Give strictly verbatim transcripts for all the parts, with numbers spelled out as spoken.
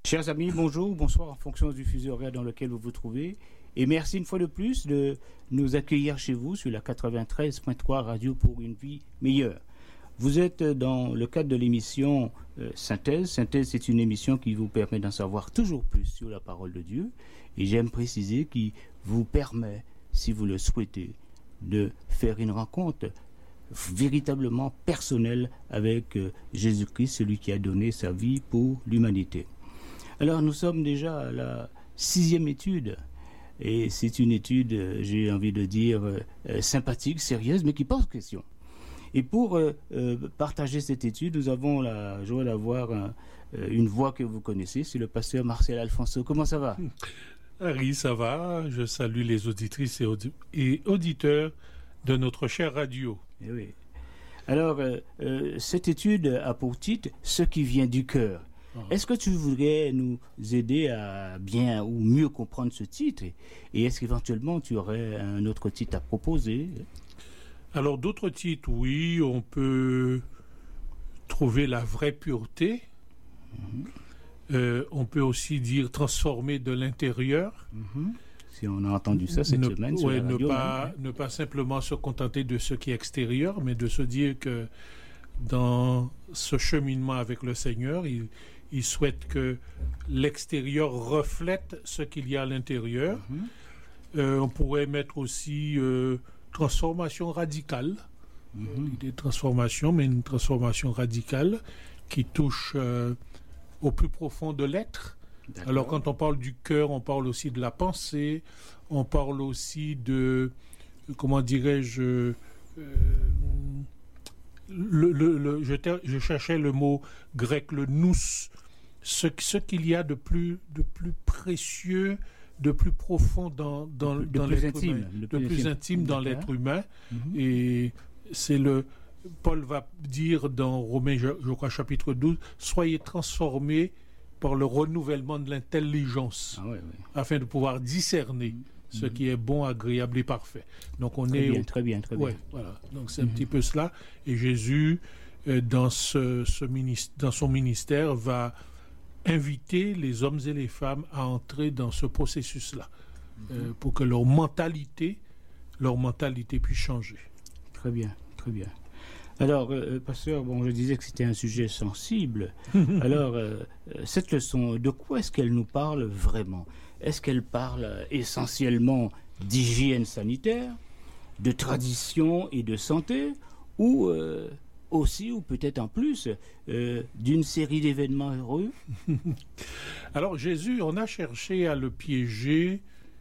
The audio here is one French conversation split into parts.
Chers amis, bonjour, bonsoir en fonction du fuseau horaire dans lequel vous vous trouvez. Et merci une fois de plus de nous accueillir chez vous sur la quatre-vingt-treize point trois Radio pour une vie meilleure. Vous êtes dans le cadre de l'émission euh, Synthèse. Synthèse, c'est une émission qui vous permet d'en savoir toujours plus sur la parole de Dieu. Et j'aime préciser qui vous permet, si vous le souhaitez, de faire une rencontre véritablement personnelle avec euh, Jésus-Christ, celui qui a donné sa vie pour l'humanité. Alors nous sommes déjà à la sixième étude. Et c'est une étude, euh, j'ai envie de dire, euh, sympathique, sérieuse, mais qui pose question. Et pour euh, euh, partager cette étude, nous avons la joie d'avoir un, euh, une voix que vous connaissez, c'est le pasteur Marcel Alfonso. Comment ça va? Harry, ça va. Je salue les auditrices et, audi- et auditeurs de notre chère radio. Eh oui. Alors, euh, euh, cette étude a pour titre « Ce qui vient du cœur ». Est-ce que tu voudrais nous aider à bien ou mieux comprendre ce titre? Et est-ce qu'éventuellement tu aurais un autre titre à proposer? Alors, d'autres titres, oui, on peut trouver la vraie pureté. Mm-hmm. Euh, on peut aussi dire transformer de l'intérieur. Mm-hmm. Si on a entendu ça cette ne, semaine sur ouais, la radio. Ne pas, même, ne pas simplement se contenter de ce qui est extérieur, mais de se dire que dans ce cheminement avec le Seigneur, il Il souhaite que l'extérieur reflète ce qu'il y a à l'intérieur. Mm-hmm. Euh, on pourrait mettre aussi euh, transformation radicale. Mm-hmm. L'idée de transformation, mais une transformation radicale qui touche euh, au plus profond de l'être. D'accord. Alors quand on parle du cœur, on parle aussi de la pensée, on parle aussi de, comment dirais-je, euh, le, le, le, je, ter, je cherchais le mot grec, le nous, ce, ce qu'il y a de plus, de plus précieux, de plus profond dans, dans, de dans plus l'être intime, humain, de plus, de plus intime dans l'être humain. Mm-hmm. Et c'est le, Paul va dire dans Romains, je, je crois, chapitre douze, soyez transformés par le renouvellement de l'intelligence, ah, ouais, ouais. afin de pouvoir discerner mm-hmm. ce qui est bon, agréable et parfait. Donc on très est bien, au... très bien, très bien. Ouais, voilà. Donc c'est mm-hmm. un petit peu cela. Et Jésus, euh, dans ce, ce ministère, dans son ministère, va inviter les hommes et les femmes à entrer dans ce processus-là, mm-hmm. euh, pour que leur mentalité, leur mentalité puisse changer. Très bien, très bien. Alors, euh, pasteur, bon, je disais que c'était un sujet sensible. Alors, euh, cette leçon, de quoi est-ce qu'elle nous parle vraiment? Est-ce qu'elle parle essentiellement d'hygiène sanitaire, de tradition et de santé, ou euh, aussi, ou peut-être en plus, euh, d'une série d'événements heureux? Alors, Jésus, on a cherché à le piéger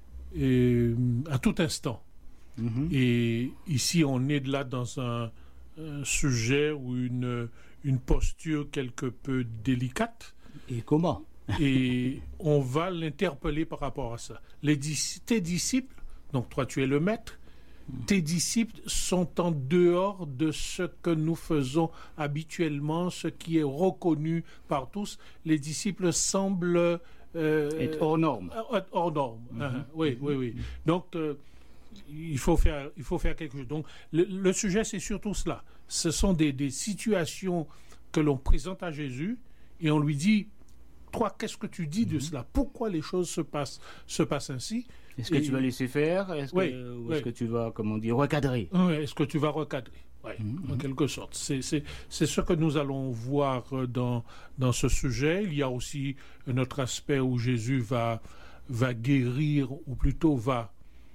euh, à tout instant. Mm-hmm. Et ici, on est là dans un... un sujet ou une, une posture quelque peu délicate. Et comment? Et on va l'interpeller par rapport à ça. Les, tes disciples, donc toi tu es le maître, tes disciples sont en dehors de ce que nous faisons habituellement, ce qui est reconnu par tous. Les disciples semblent... Euh, être hors norme. Hors norme, mm-hmm. uh-huh. oui, mm-hmm. oui, oui. Donc... Euh, Il faut, faire, il faut faire quelque chose. Donc, le, le sujet, c'est surtout cela. Ce sont des, des situations que l'on présente à Jésus et on lui dit, toi, qu'est-ce que tu dis de mm-hmm. cela? Pourquoi les choses se passent, se passent ainsi? Est-ce que et... tu vas laisser faire? Est-ce que, oui, ou oui. est-ce que tu vas, comment dire, recadrer? Oui, est-ce que tu vas recadrer? Oui, mm-hmm. en quelque sorte. C'est, c'est, c'est ce que nous allons voir dans, dans ce sujet. Il y a aussi un autre aspect où Jésus va, va guérir, ou plutôt va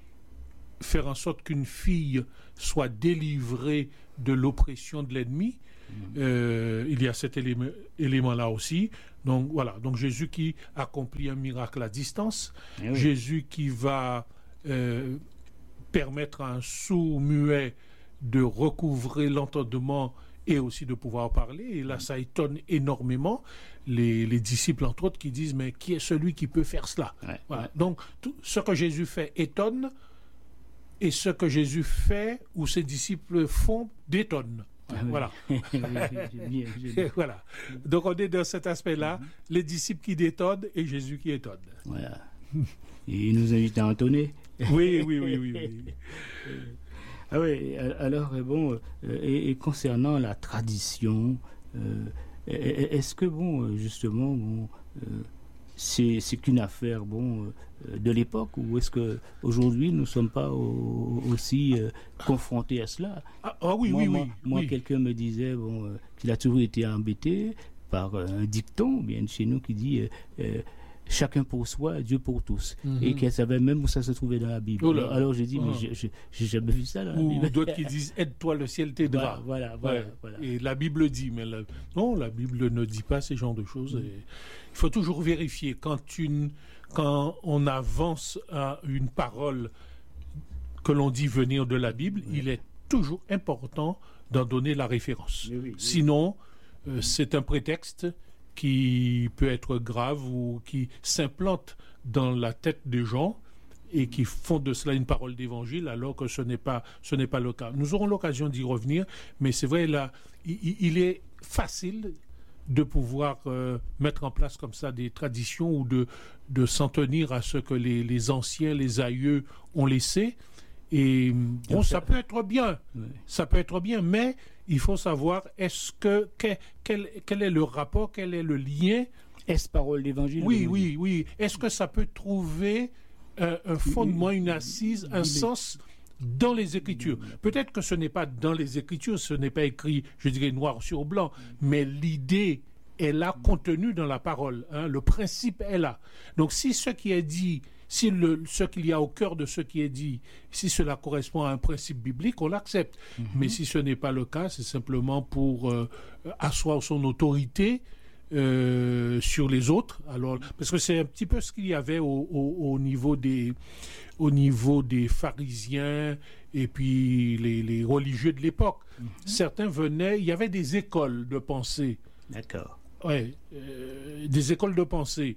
faire en sorte qu'une fille soit délivrée de l'oppression de l'ennemi. Mmh. Euh, il y a cet élément, élément-là aussi. Donc voilà, donc Jésus qui accomplit un miracle à distance, oui. Jésus qui va euh, permettre à un sourd-muet de recouvrer l'entendement et aussi de pouvoir parler. Et là, ça étonne énormément les, les disciples, entre autres, qui disent, mais qui est celui qui peut faire cela? Ouais. Voilà. Ouais. Donc, tout ce que Jésus fait étonne, et ce que Jésus fait ou ses disciples font détonne. Ah oui. Voilà. oui, j'ai bien, j'ai bien. Voilà. Donc on est dans cet aspect-là, mm-hmm. les disciples qui détonnent et Jésus qui étonne. Voilà. Et il nous invite à entonner. Oui, oui, oui, oui. oui. Ah oui, alors bon, et, et concernant la tradition, euh, est-ce que bon, justement, bon, euh, c'est, c'est qu'une affaire bon, euh, de l'époque, ou est-ce qu'aujourd'hui nous ne sommes pas au, aussi euh, confrontés à cela? Ah, ah oui, moi, oui, moi, oui. Moi, oui. quelqu'un me disait bon, euh, qu'il a toujours été embêté par euh, un dicton, bien chez nous, qui dit euh, euh, chacun pour soi, Dieu pour tous. Mm-hmm. Et qu'elle savait même où ça se trouvait dans la Bible. Oh alors, alors j'ai dit, uh-huh. mais je, je, j'ai jamais vu ça dans la Ou Bible. Ou d'autres qui disent, aide-toi, le ciel t'aidera. Voilà, voilà, voilà, ouais. voilà. Et la Bible dit, mais la... non, la Bible ne dit pas ces genres de choses. Mm. Et il faut toujours vérifier. Quand, une, quand on avance à une parole que l'on dit venir de la Bible, oui. il est toujours important d'en donner la référence. Oui, oui, Sinon, oui. Euh, c'est un prétexte qui peut être grave ou qui s'implante dans la tête des gens et qui font de cela une parole d'évangile alors que ce n'est pas, ce n'est pas le cas. Nous aurons l'occasion d'y revenir, mais c'est vrai, là, il, il est facile de pouvoir euh, mettre en place comme ça des traditions ou de, de s'en tenir à ce que les, les anciens, les aïeux ont laissé. Et bon, ça peut être bien, oui. ça peut être bien, mais il faut savoir est-ce que quel, quel, quel est le rapport, quel est le lien. Est-ce parole d'évangile? Oui, oui, oui. Est-ce que ça peut trouver euh, un fondement, une assise, un sens dans les Écritures? Peut-être que ce n'est pas dans les Écritures, ce n'est pas écrit, je dirais, noir sur blanc, mais l'idée est là, contenue dans la parole. Hein, le principe est là. Donc, si ce qui est dit, si le, ce qu'il y a au cœur de ce qui est dit, si cela correspond à un principe biblique, on l'accepte. Mm-hmm. Mais si ce n'est pas le cas, c'est simplement pour euh, asseoir son autorité euh, sur les autres. Alors, parce que c'est un petit peu ce qu'il y avait au, au, au, niveau, des, au niveau des pharisiens et puis les, les religieux de l'époque. Mm-hmm. Certains venaient, il y avait des écoles de pensée. D'accord. Oui, euh, des écoles de pensée.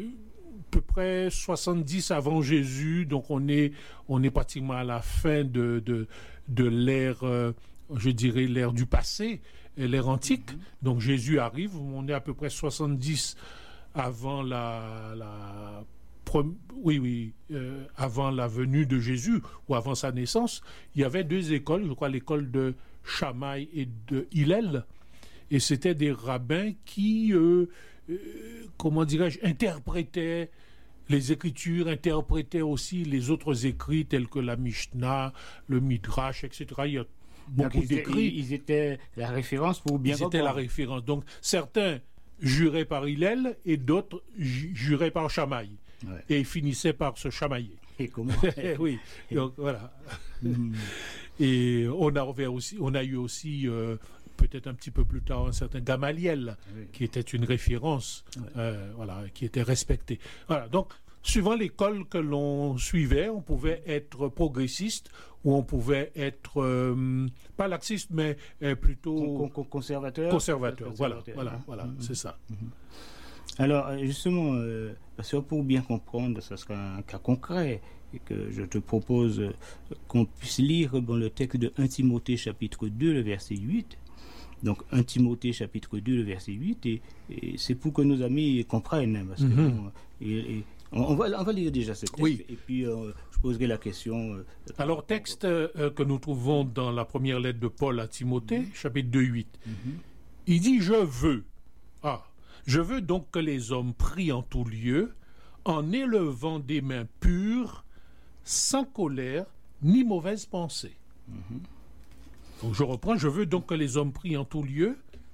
À peu près soixante-dix avant Jésus, donc on est, on est pratiquement à la fin de, de, de l'ère, euh, je dirais, l'ère du passé, l'ère antique. Mm-hmm. Donc Jésus arrive, on est à peu près soixante-dix avant la, la oui, oui, euh, avant la venue de Jésus ou avant sa naissance. Il y avait deux écoles, je crois l'école de Shammai et de Hillel, et c'était des rabbins qui euh, Euh, comment dirais-je, interprétaient les Écritures, interprétaient aussi les autres écrits tels que la Mishnah, le Midrash, et cetera. Il y a beaucoup ils d'écrits. Étaient, ils étaient la référence pour bien Ils étaient la référence. Donc, certains juraient par Hillel et d'autres ju- juraient par Shammai. Ouais. Et finissaient par se chamailler. Et comment? Oui, donc voilà. Mm. Et on a, aussi, on a eu aussi... Euh, peut-être un petit peu plus tard, un certain Gamaliel, oui. qui était une référence, oui. euh, voilà, qui était respecté. Voilà, donc, suivant l'école que l'on suivait, on pouvait être progressiste ou on pouvait être, euh, pas laxiste, mais euh, plutôt... Con, con, conservateur. Conservateur, voilà, voilà, hein? voilà mm-hmm. c'est ça. Mm-hmm. Alors, justement, euh, parce que pour bien comprendre, ce sera un cas concret, et que je te propose qu'on puisse lire bon, le texte de premier Timothée chapitre deux, le verset huit. Donc, premier Timothée chapitre deux, le verset huit, et, et c'est pour que nos amis comprennent, parce mm-hmm. que bon, et, et, on, on, va, on va lire déjà ce texte, oui. et puis euh, je poserai la question. Euh, Alors, texte euh, que nous trouvons dans la première lettre de Paul à Timothée, mm-hmm. chapitre deux, huit. Mm-hmm. Il dit, je veux, ah, je veux donc que les hommes prient en tout lieu, en élevant des mains pures, sans colère, ni mauvaise pensée. Mm-hmm. Donc je reprends, je veux donc que les hommes prient en tout lieu.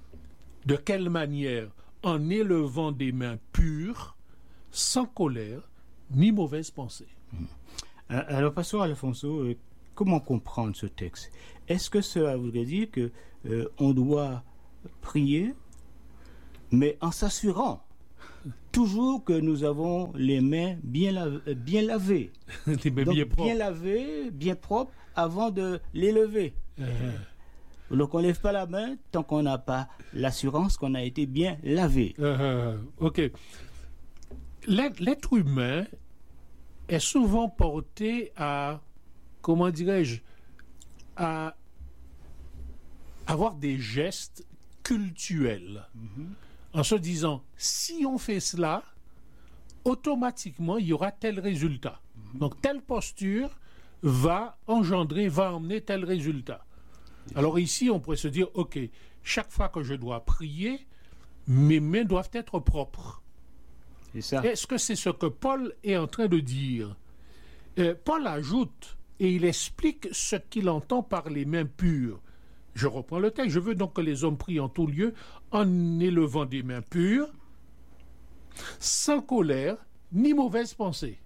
De quelle manière? En élevant des mains pures, sans colère, ni mauvaise pensée. Alors, pasteur Alfonso, euh, comment comprendre ce texte? Est-ce que cela voudrait dire que euh, on doit prier, mais en s'assurant toujours que nous avons les mains bien, la- bien lavées, Des mains donc bien propres. bien lavées, bien propres, avant de les lever? Uh-huh. Donc on ne lève pas la main tant qu'on n'a pas l'assurance qu'on a été bien lavé. Uh-huh. Ok. L'être, l'être humain est souvent porté à, comment dirais-je, à avoir des gestes cultuels. Mm-hmm. En se disant, si on fait cela, automatiquement, il y aura tel résultat. Mm-hmm. Donc, telle posture va engendrer, va emmener tel résultat. Alors ici, on pourrait se dire, ok, chaque fois que je dois prier, mes mains doivent être propres. C'est ça. Est-ce que c'est ce que Paul est en train de dire? euh, Paul ajoute et il explique ce qu'il entend par les mains pures. Je reprends le texte. Je veux donc que les hommes prient en tout lieu en élevant des mains pures, sans colère ni mauvaise pensée.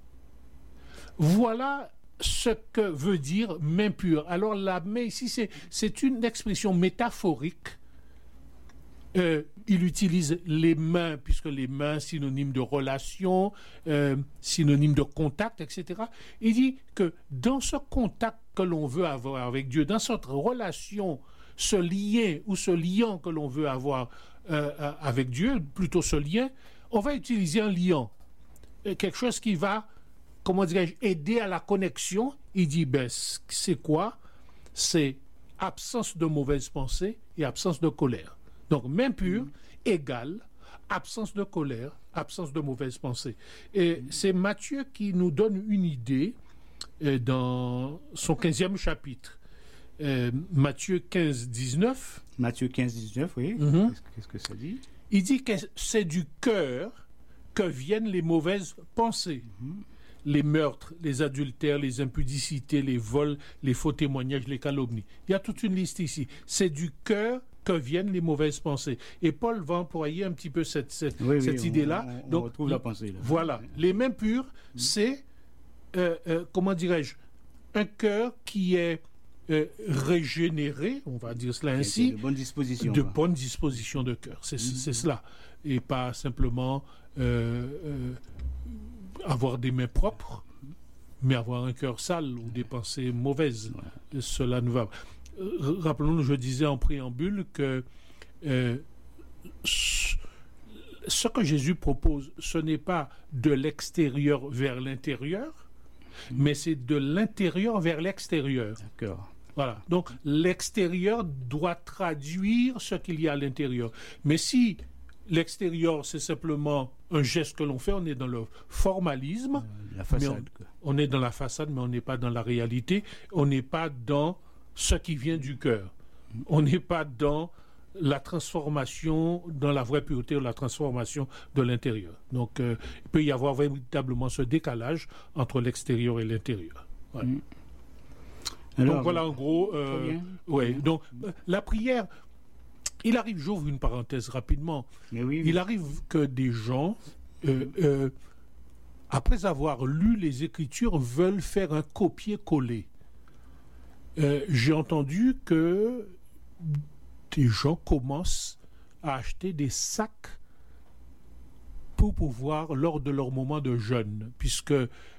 Voilà ce que veut dire main pure. Alors la main ici, c'est, c'est une expression métaphorique. Euh, il utilise les mains, puisque les mains, synonyme de relation, euh, synonyme de contact, et cetera. Il dit que dans ce contact que l'on veut avoir avec Dieu, dans cette relation, ce lien ou ce liant que l'on veut avoir euh, avec Dieu, plutôt ce lien, on va utiliser un liant, quelque chose qui va, comment dirais-je, aider à la connexion. Il dit, ben, c'est quoi? C'est absence de mauvaise pensée et absence de colère. Donc, main pure mmh. égale absence de colère, absence de mauvaise pensée. Et c'est Matthieu qui nous donne une idée euh, dans son quinzième chapitre. Euh, Matthieu quinze, dix-neuf. Matthieu quinze, dix-neuf, oui. Mmh. Qu'est-ce, qu'est-ce que ça dit? Il dit que c'est du cœur que viennent les mauvaises pensées. Mmh. Les meurtres, les adultères, les impudicités, les vols, les faux témoignages, les calomnies. Il y a toute une liste ici. C'est du cœur que viennent les mauvaises pensées. Et Paul va employer un petit peu cette, cette, oui, cette oui, idée-là. On, on, Donc, on retrouve la pensée. Là. Voilà. Les mains pures, mmh. c'est, euh, euh, comment dirais-je, un cœur qui est euh, régénéré, on va dire cela ainsi. De bonne disposition. De quoi. bonne disposition de cœur. C'est, mmh. c'est cela. Et pas simplement euh, euh, avoir des mains propres, mais avoir un cœur sale ou des pensées mauvaises. Ouais. Cela nous va. Rappelons-nous, je disais en préambule que euh, ce que Jésus propose, ce n'est pas de l'extérieur vers l'intérieur, mmh. mais c'est de l'intérieur vers l'extérieur. D'accord. Voilà. Donc, l'extérieur doit traduire ce qu'il y a à l'intérieur. Mais si l'extérieur, c'est simplement un geste que l'on fait, on est dans le formalisme. La façade. On, on est dans la façade, mais on n'est pas dans la réalité. On n'est pas dans ce qui vient du cœur. On n'est pas dans la transformation, dans la vraie pureté ou la transformation de l'intérieur. Donc, euh, il peut y avoir véritablement ce décalage entre l'extérieur et l'intérieur. Ouais. Mmh. Alors, donc, voilà, en gros... Euh, ouais, donc, euh, la prière... Il arrive, j'ouvre une parenthèse rapidement, Mais oui, oui. il arrive que des gens, euh, euh, après avoir lu les Écritures, veulent faire un copier-coller. Euh, j'ai entendu que des gens commencent à acheter des sacs pour pouvoir, lors de leur moment de jeûne, puisque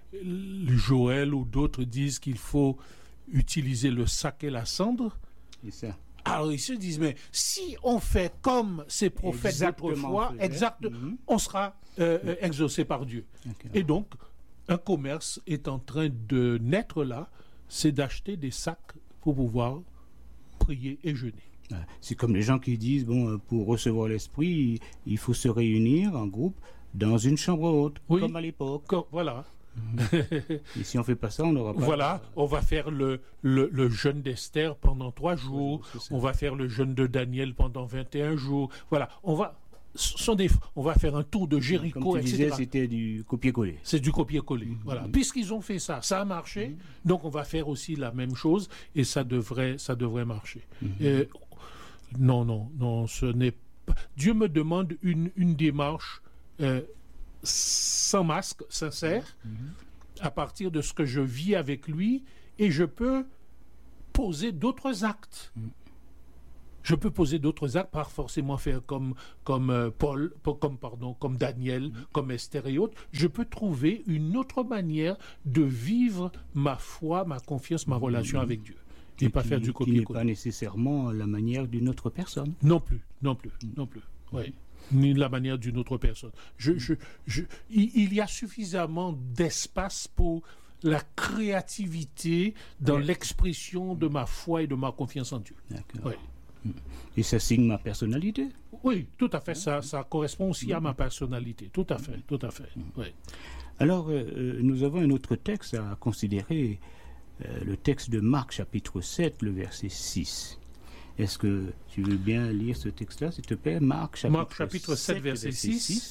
Joël ou d'autres disent qu'il faut utiliser le sac et la cendre. C'est ça. Alors ils se disent, mais si on fait comme ces prophètes d'autrefois, exact, mm-hmm. on sera euh, euh, exaucé par Dieu. Okay. Et donc, un commerce est en train de naître là, c'est d'acheter des sacs pour pouvoir prier et jeûner. C'est comme les gens qui disent, bon, pour recevoir l'esprit, il faut se réunir en groupe dans une chambre haute, oui. comme à l'époque. Comme, voilà. Et si on ne fait pas ça, on n'aura pas... Voilà, on va faire le, le, le jeûne d'Esther pendant trois jours, oui, on va faire le jeûne de Daniel pendant vingt et un jours. Voilà, on va, sont des, on va faire un tour de Jéricho, Comme tu et cetera. Disais, c'était du copier-coller. C'est du copier-coller, mmh. voilà. Puisqu'ils ont fait ça, ça a marché, mmh. donc on va faire aussi la même chose et ça devrait, ça devrait marcher. Mmh. Et, non, non, non, ce n'est pas... Dieu me demande une, une démarche... Euh, sans masque, sincère, mmh. à partir de ce que je vis avec lui, et je peux poser d'autres actes. Mmh. Je peux poser d'autres actes, pas forcément faire comme, comme euh, Paul, comme, pardon, comme Daniel, mmh. comme Esther et autres. Je peux trouver une autre manière de vivre ma foi, ma confiance, ma relation mmh. avec Dieu. Et, et pas qui, faire du copier-coller. Qui n'est pas nécessairement la manière d'une autre personne. Non plus, non plus, mmh. non plus, oui. Ni de la manière d'une autre personne. Je, je, je, il, il y a suffisamment d'espace pour la créativité dans oui. l'expression de ma foi et de ma confiance en Dieu. D'accord. Oui. Et ça signe ma personnalité? Oui, tout à fait. Ça, ça correspond aussi à ma personnalité. Tout à fait, tout à fait. Oui. Alors, euh, nous avons un autre texte à considérer, euh, le texte de Marc, chapitre sept, le verset six. Est-ce que tu veux bien lire ce texte-là, s'il te plaît? Marc, chapitre, Marc, chapitre sept, verset six.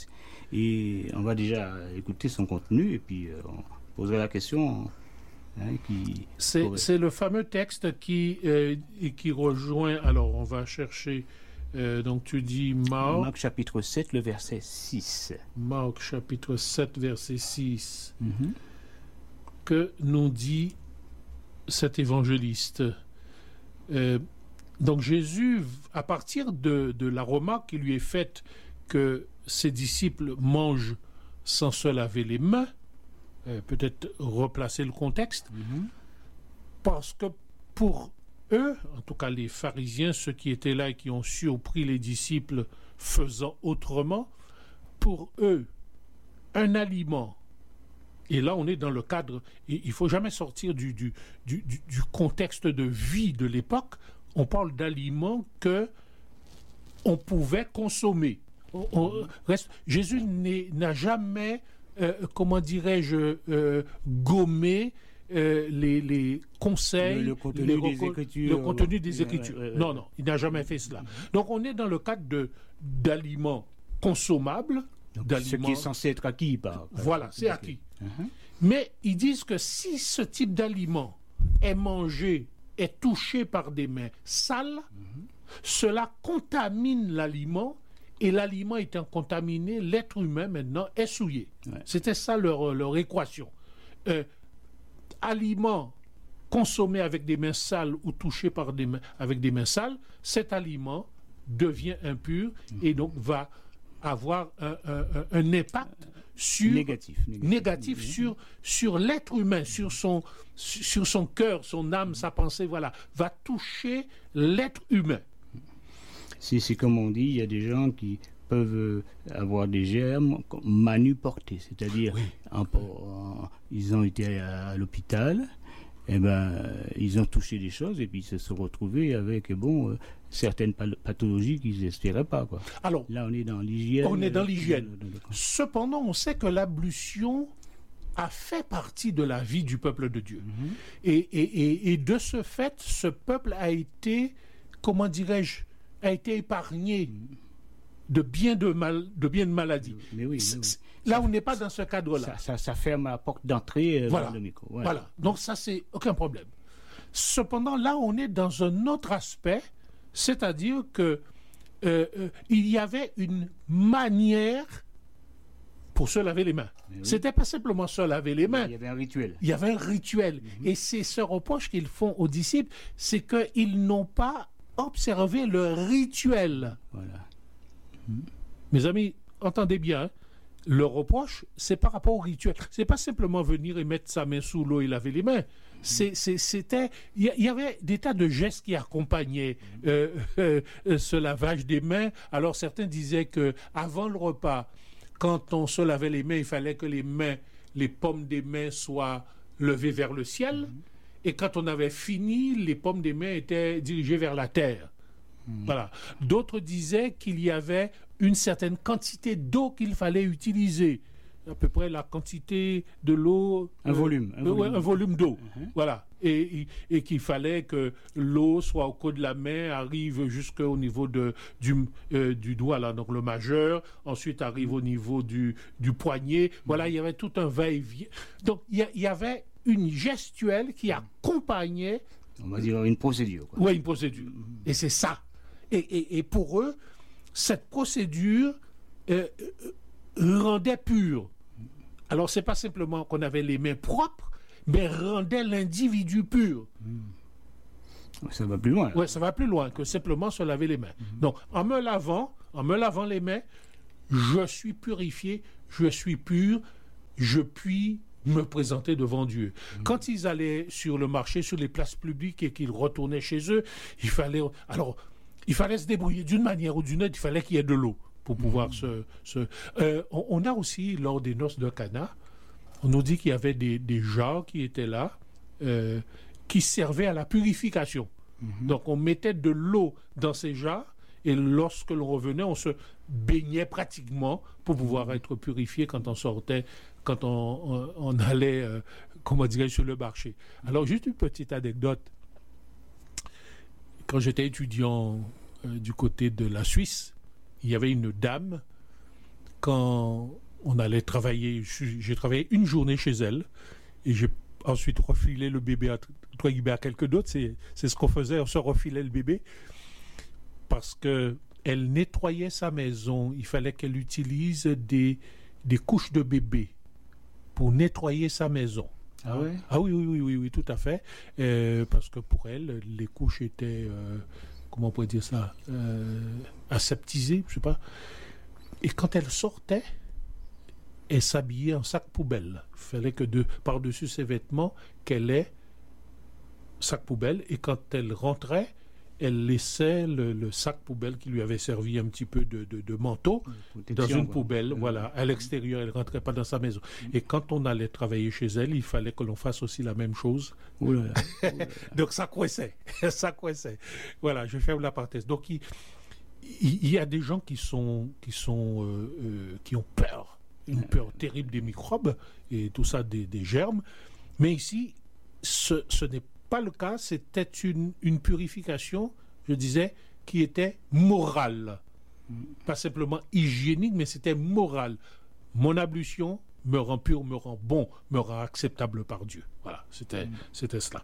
Et on va déjà écouter son contenu et puis euh, on posera la question. Hein, qui c'est, pourrait... c'est le fameux texte qui, euh, qui rejoint. Alors, on va chercher. Euh, donc, tu dis Marc. Marc chapitre sept, le verset six. Marc chapitre sept, verset six. Mm-hmm. Que nous dit cet évangéliste. Euh, donc, Jésus, à partir de, de la remarque qui lui est faite que ses disciples mangent sans se laver les mains, euh, peut-être replacer le contexte, Mm-hmm. parce que pour eux, en tout cas les pharisiens, ceux qui étaient là et qui ont surpris les disciples faisant autrement, pour eux, un aliment, et là on est dans le cadre, il ne faut jamais sortir du, du, du, du contexte de vie de l'époque, on parle d'aliments que on pouvait consommer. On, on reste, Jésus n'a jamais, euh, comment dirais-je, euh, gommé Euh, les, les conseils, le, le contenu les des reco- Écritures. le contenu des Ouais, Écritures. ouais, ouais, non, ouais. non, il n'a jamais fait cela. Donc on est dans le cadre de, d'aliments consommables, Donc, d'aliments... ce qui est censé être acquis par... Voilà, c'est acquis. Uh-huh. Mais ils disent que si ce type d'aliment est mangé, est touché par des mains sales, mm-hmm. cela contamine l'aliment, et l'aliment étant contaminé, l'être humain maintenant est souillé. Ouais. C'était ça leur, leur équation. Euh, aliment consommé avec des mains sales ou touché par des mains, avec des mains sales, cet aliment devient impur mmh. et donc va avoir un, un, un impact sur, négatif, négatif, négatif mmh. sur, sur l'être humain, sur son, sur son cœur, son âme, mmh. sa pensée, voilà, va toucher l'être humain. C'est, c'est comme on dit, il y a des gens qui peuvent avoir des germes manuportés, c'est-à-dire oui. en, en, ils ont été à, à l'hôpital, et ben ils ont touché des choses et puis ils se sont retrouvés avec bon euh, certaines pathologies qu'ils n'espéraient pas, quoi. Alors là on est dans l'hygiène. On est dans l'hygiène. De, de, de... Cependant, on sait que l'ablution a fait partie de la vie du peuple de Dieu, mm-hmm. et, et, et, et de ce fait, ce peuple a été, comment dirais-je, a été épargné. Mm-hmm. de bien de, mal, de bien de maladies. Mais oui, mais oui. Là, on n'est pas dans ce cadre-là. Ça, ça, ça ferme la porte d'entrée euh, voilà. vers le micro. Ouais. Voilà. Donc ça, c'est aucun problème. Cependant, là, on est dans un autre aspect, c'est-à-dire que euh, euh, il y avait une manière pour se laver les mains. Oui. C'était pas simplement se laver les mains. Il y avait un rituel. Il y avait un rituel. Mm-hmm. Et c'est ce reproche qu'ils font aux disciples, c'est qu'ils n'ont pas observé le rituel. Voilà. Mes amis, entendez bien, hein, le reproche, c'est par rapport au rituel. C'est pas simplement venir et mettre sa main sous l'eau et laver les mains. C'est, c'est, c'était, il y, y avait des tas de gestes qui accompagnaient euh, euh, euh, ce lavage des mains. Alors certains disaient que avant le repas, quand on se lavait les mains, il fallait que les mains, les paumes des mains soient levées vers le ciel. Mm-hmm. Et quand on avait fini, les paumes des mains étaient dirigées vers la terre. Mm-hmm. Voilà. D'autres disaient qu'il y avait une certaine quantité d'eau qu'il fallait utiliser, à peu près la quantité de l'eau... Un euh, volume. Un euh, volume, un volume d'eau, uh-huh. voilà. Et, et, et qu'il fallait que l'eau soit au creux de la main, arrive jusqu'au niveau de, du, euh, du doigt, là, donc le majeur, ensuite arrive au niveau du, du poignet. Voilà, il y avait tout un va-et-vient. Donc, il y, y avait une gestuelle qui accompagnait... On va dire une procédure. Oui, une procédure. Mm-hmm. Et c'est ça. Et, et, et pour eux, cette procédure euh, euh, rendait pur. Alors, ce n'est pas simplement qu'on avait les mains propres, mais rendait l'individu pur. Mmh. Ça va plus loin. Oui, ça va plus loin que simplement se laver les mains. Mmh. Donc, en me lavant, en me lavant les mains, je suis purifié, je suis pur, je puis me présenter devant Dieu. Mmh. Quand ils allaient sur le marché, sur les places publiques et qu'ils retournaient chez eux, il fallait... Alors, il fallait se débrouiller d'une manière ou d'une autre, il fallait qu'il y ait de l'eau pour pouvoir mmh. se... se euh, on, on a aussi, lors des noces de Cana, on nous dit qu'il y avait des, des jarres qui étaient là, euh, qui servaient à la purification. Mmh. Donc on mettait de l'eau dans ces jarres, et lorsque l'on revenait, on se baignait pratiquement pour pouvoir être purifié quand on sortait, quand on, on, on allait, euh, comment dirais-je, sur le marché. Alors juste une petite anecdote. Quand j'étais étudiant euh, du côté de la Suisse, il y avait une dame, quand on allait travailler, j'ai travaillé une journée chez elle, et j'ai ensuite refilé le bébé à, à quelqu'un d'autre, c'est, c'est ce qu'on faisait, on se refilait le bébé, parce qu'elle nettoyait sa maison, il fallait qu'elle utilise des, des couches de bébé pour nettoyer sa maison. Ah ouais? Ah oui, oui, oui, oui, oui, tout à fait, euh, parce que pour elle, les couches étaient... Euh, comment on pourrait dire ça, euh, aseptisée, je sais pas. Et quand elle sortait, elle s'habillait en sac poubelle. Il fallait que de, par-dessus ses vêtements, qu'elle ait sac poubelle. Et quand elle rentrait, elle laissait le, le sac poubelle qui lui avait servi un petit peu de, de, de manteau dans une quoi. poubelle, mmh. voilà, à l'extérieur. Elle ne rentrait pas dans sa maison. Mmh. Et quand on allait travailler chez elle, il fallait que l'on fasse aussi la même chose. Ouh là là. Ouh là là. Donc ça coinçait, ça coinçait. Voilà, je ferme la parenthèse. Donc il, il, il y a des gens qui sont, qui sont, euh, euh, qui ont peur, une peur terrible des microbes et tout ça, des, des germes. Mais ici, ce, ce n'est pas le cas. C'était une, une purification, je disais, qui était morale, pas simplement hygiénique, mais c'était morale. Mon ablution me rend pur, me rend bon, me rend acceptable par Dieu. Voilà, c'était, mmh. c'était cela.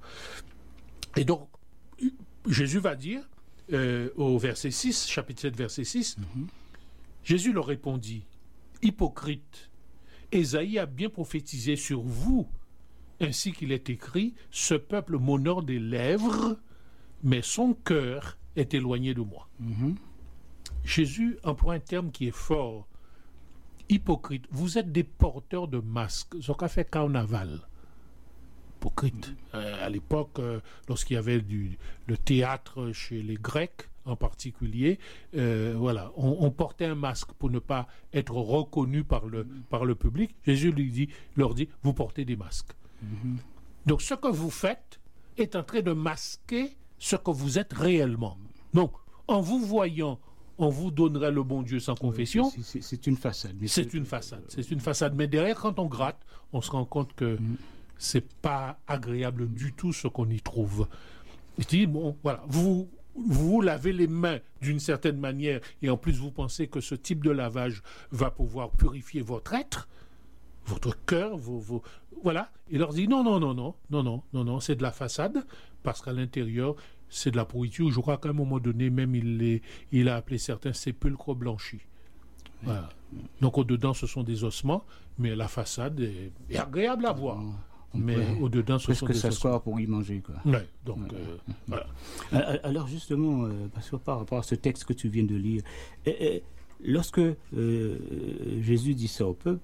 Et donc, Jésus va dire, euh, au verset six, chapitre sept, verset six, mmh. Jésus leur répondit, « Hypocrite, Ésaïe a bien prophétisé sur vous, ainsi qu'il est écrit, ce peuple m'honore des lèvres, mais son cœur est éloigné de moi. Mmh. » Jésus emploie un terme qui est fort. Hypocrite, vous êtes des porteurs de masques. Ce qu'a fait carnaval. Hypocrite. Mmh. Euh, à l'époque, euh, lorsqu'il y avait du, le théâtre chez les Grecs en particulier, euh, voilà, on, on portait un masque pour ne pas être reconnu par le, mmh. par le public. Jésus lui dit, leur dit, vous portez des masques. Mmh. Donc ce que vous faites est en train de masquer ce que vous êtes réellement. Donc, en vous voyant, on vous donnerait le bon Dieu sans confession. Oui, c'est, c'est une façade. C'est, c'est une façade. C'est une façade. Mais derrière, quand on gratte, on se rend compte que mmh. c'est pas agréable du tout ce qu'on y trouve. Il dit, bon, voilà, vous, vous lavez les mains d'une certaine manière et en plus vous pensez que ce type de lavage va pouvoir purifier votre être, votre cœur, vos, vos... voilà. Il leur dit, non, non, non, non, non, non, non, non, c'est de la façade parce qu'à l'intérieur, c'est de la pourriture. Je crois qu'à un moment donné, même, il, les, il a appelé certains sépulcres blanchis. Oui. Voilà. Donc, au-dedans, ce sont des ossements, mais la façade est, est agréable à voir. On mais peut, au-dedans, ce sont que des ça ossements. soit pour y manger, quoi. Ouais, donc, ouais. Euh, voilà. Alors, justement, euh, parce que par rapport à ce texte que tu viens de lire, et, et, lorsque euh, Jésus dit ça au peuple,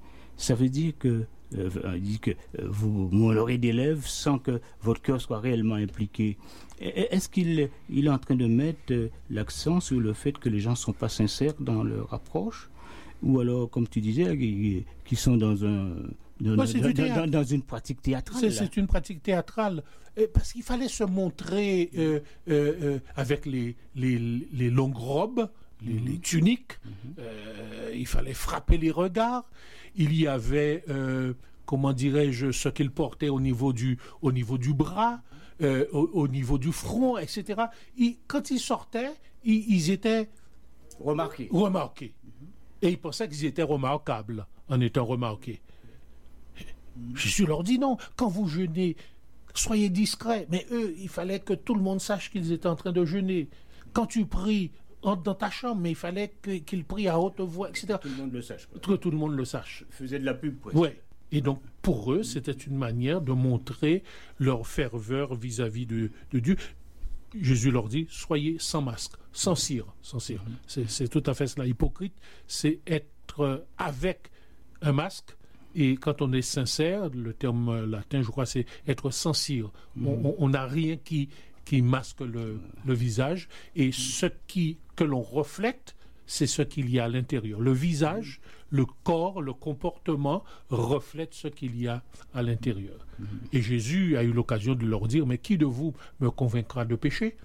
ça veut dire que Euh, il dit que euh, vous m'honorez des lèvres sans que votre cœur soit réellement impliqué. Est-ce qu'il il est en train de mettre euh, l'accent sur le fait que les gens ne sont pas sincères dans leur approche, ou alors, comme tu disais, qui, qui sont dans, un, dans, ouais, dans, dans, dans une pratique théâtrale? C'est, c'est une pratique théâtrale. Et parce qu'il fallait se montrer euh, euh, euh, avec les, les, les longues robes, les, mm-hmm. les tuniques. Mm-hmm. Euh, il fallait frapper les regards. Il y avait, euh, comment dirais-je, ce qu'ils portaient au niveau du, au niveau du bras, euh, au, au niveau du front, et cetera. Ils, quand ils sortaient, ils, ils étaient remarqués. remarqués. Mm-hmm. Et ils pensaient qu'ils étaient remarquables en étant remarqués. Mm-hmm. Jésus leur dit non, quand vous jeûnez, soyez discrets. Mais eux, il fallait que tout le monde sache qu'ils étaient en train de jeûner. Quand tu pries, entre dans ta chambre, mais il fallait que, qu'il prie à haute voix, et cetera. Que tout le monde le sache. Quoi. Que tout le monde le sache. Faisait de la pub, presque. Oui. Et donc, pour eux, c'était une manière de montrer leur ferveur vis-à-vis de, de Dieu. Jésus leur dit, soyez sans masque, sans cire. Sans cire. Mm-hmm. C'est, c'est tout à fait cela. Hypocrite, c'est être avec un masque. Et quand on est sincère, le terme latin, je crois, c'est être sans cire. Mm-hmm. On n'a rien qui... qui masque le, le visage, et ce qui, que l'on reflète, c'est ce qu'il y a à l'intérieur. Le visage, le corps, le comportement reflète ce qu'il y a à l'intérieur. Et Jésus a eu l'occasion de leur dire, mais qui de vous me convaincra de péché?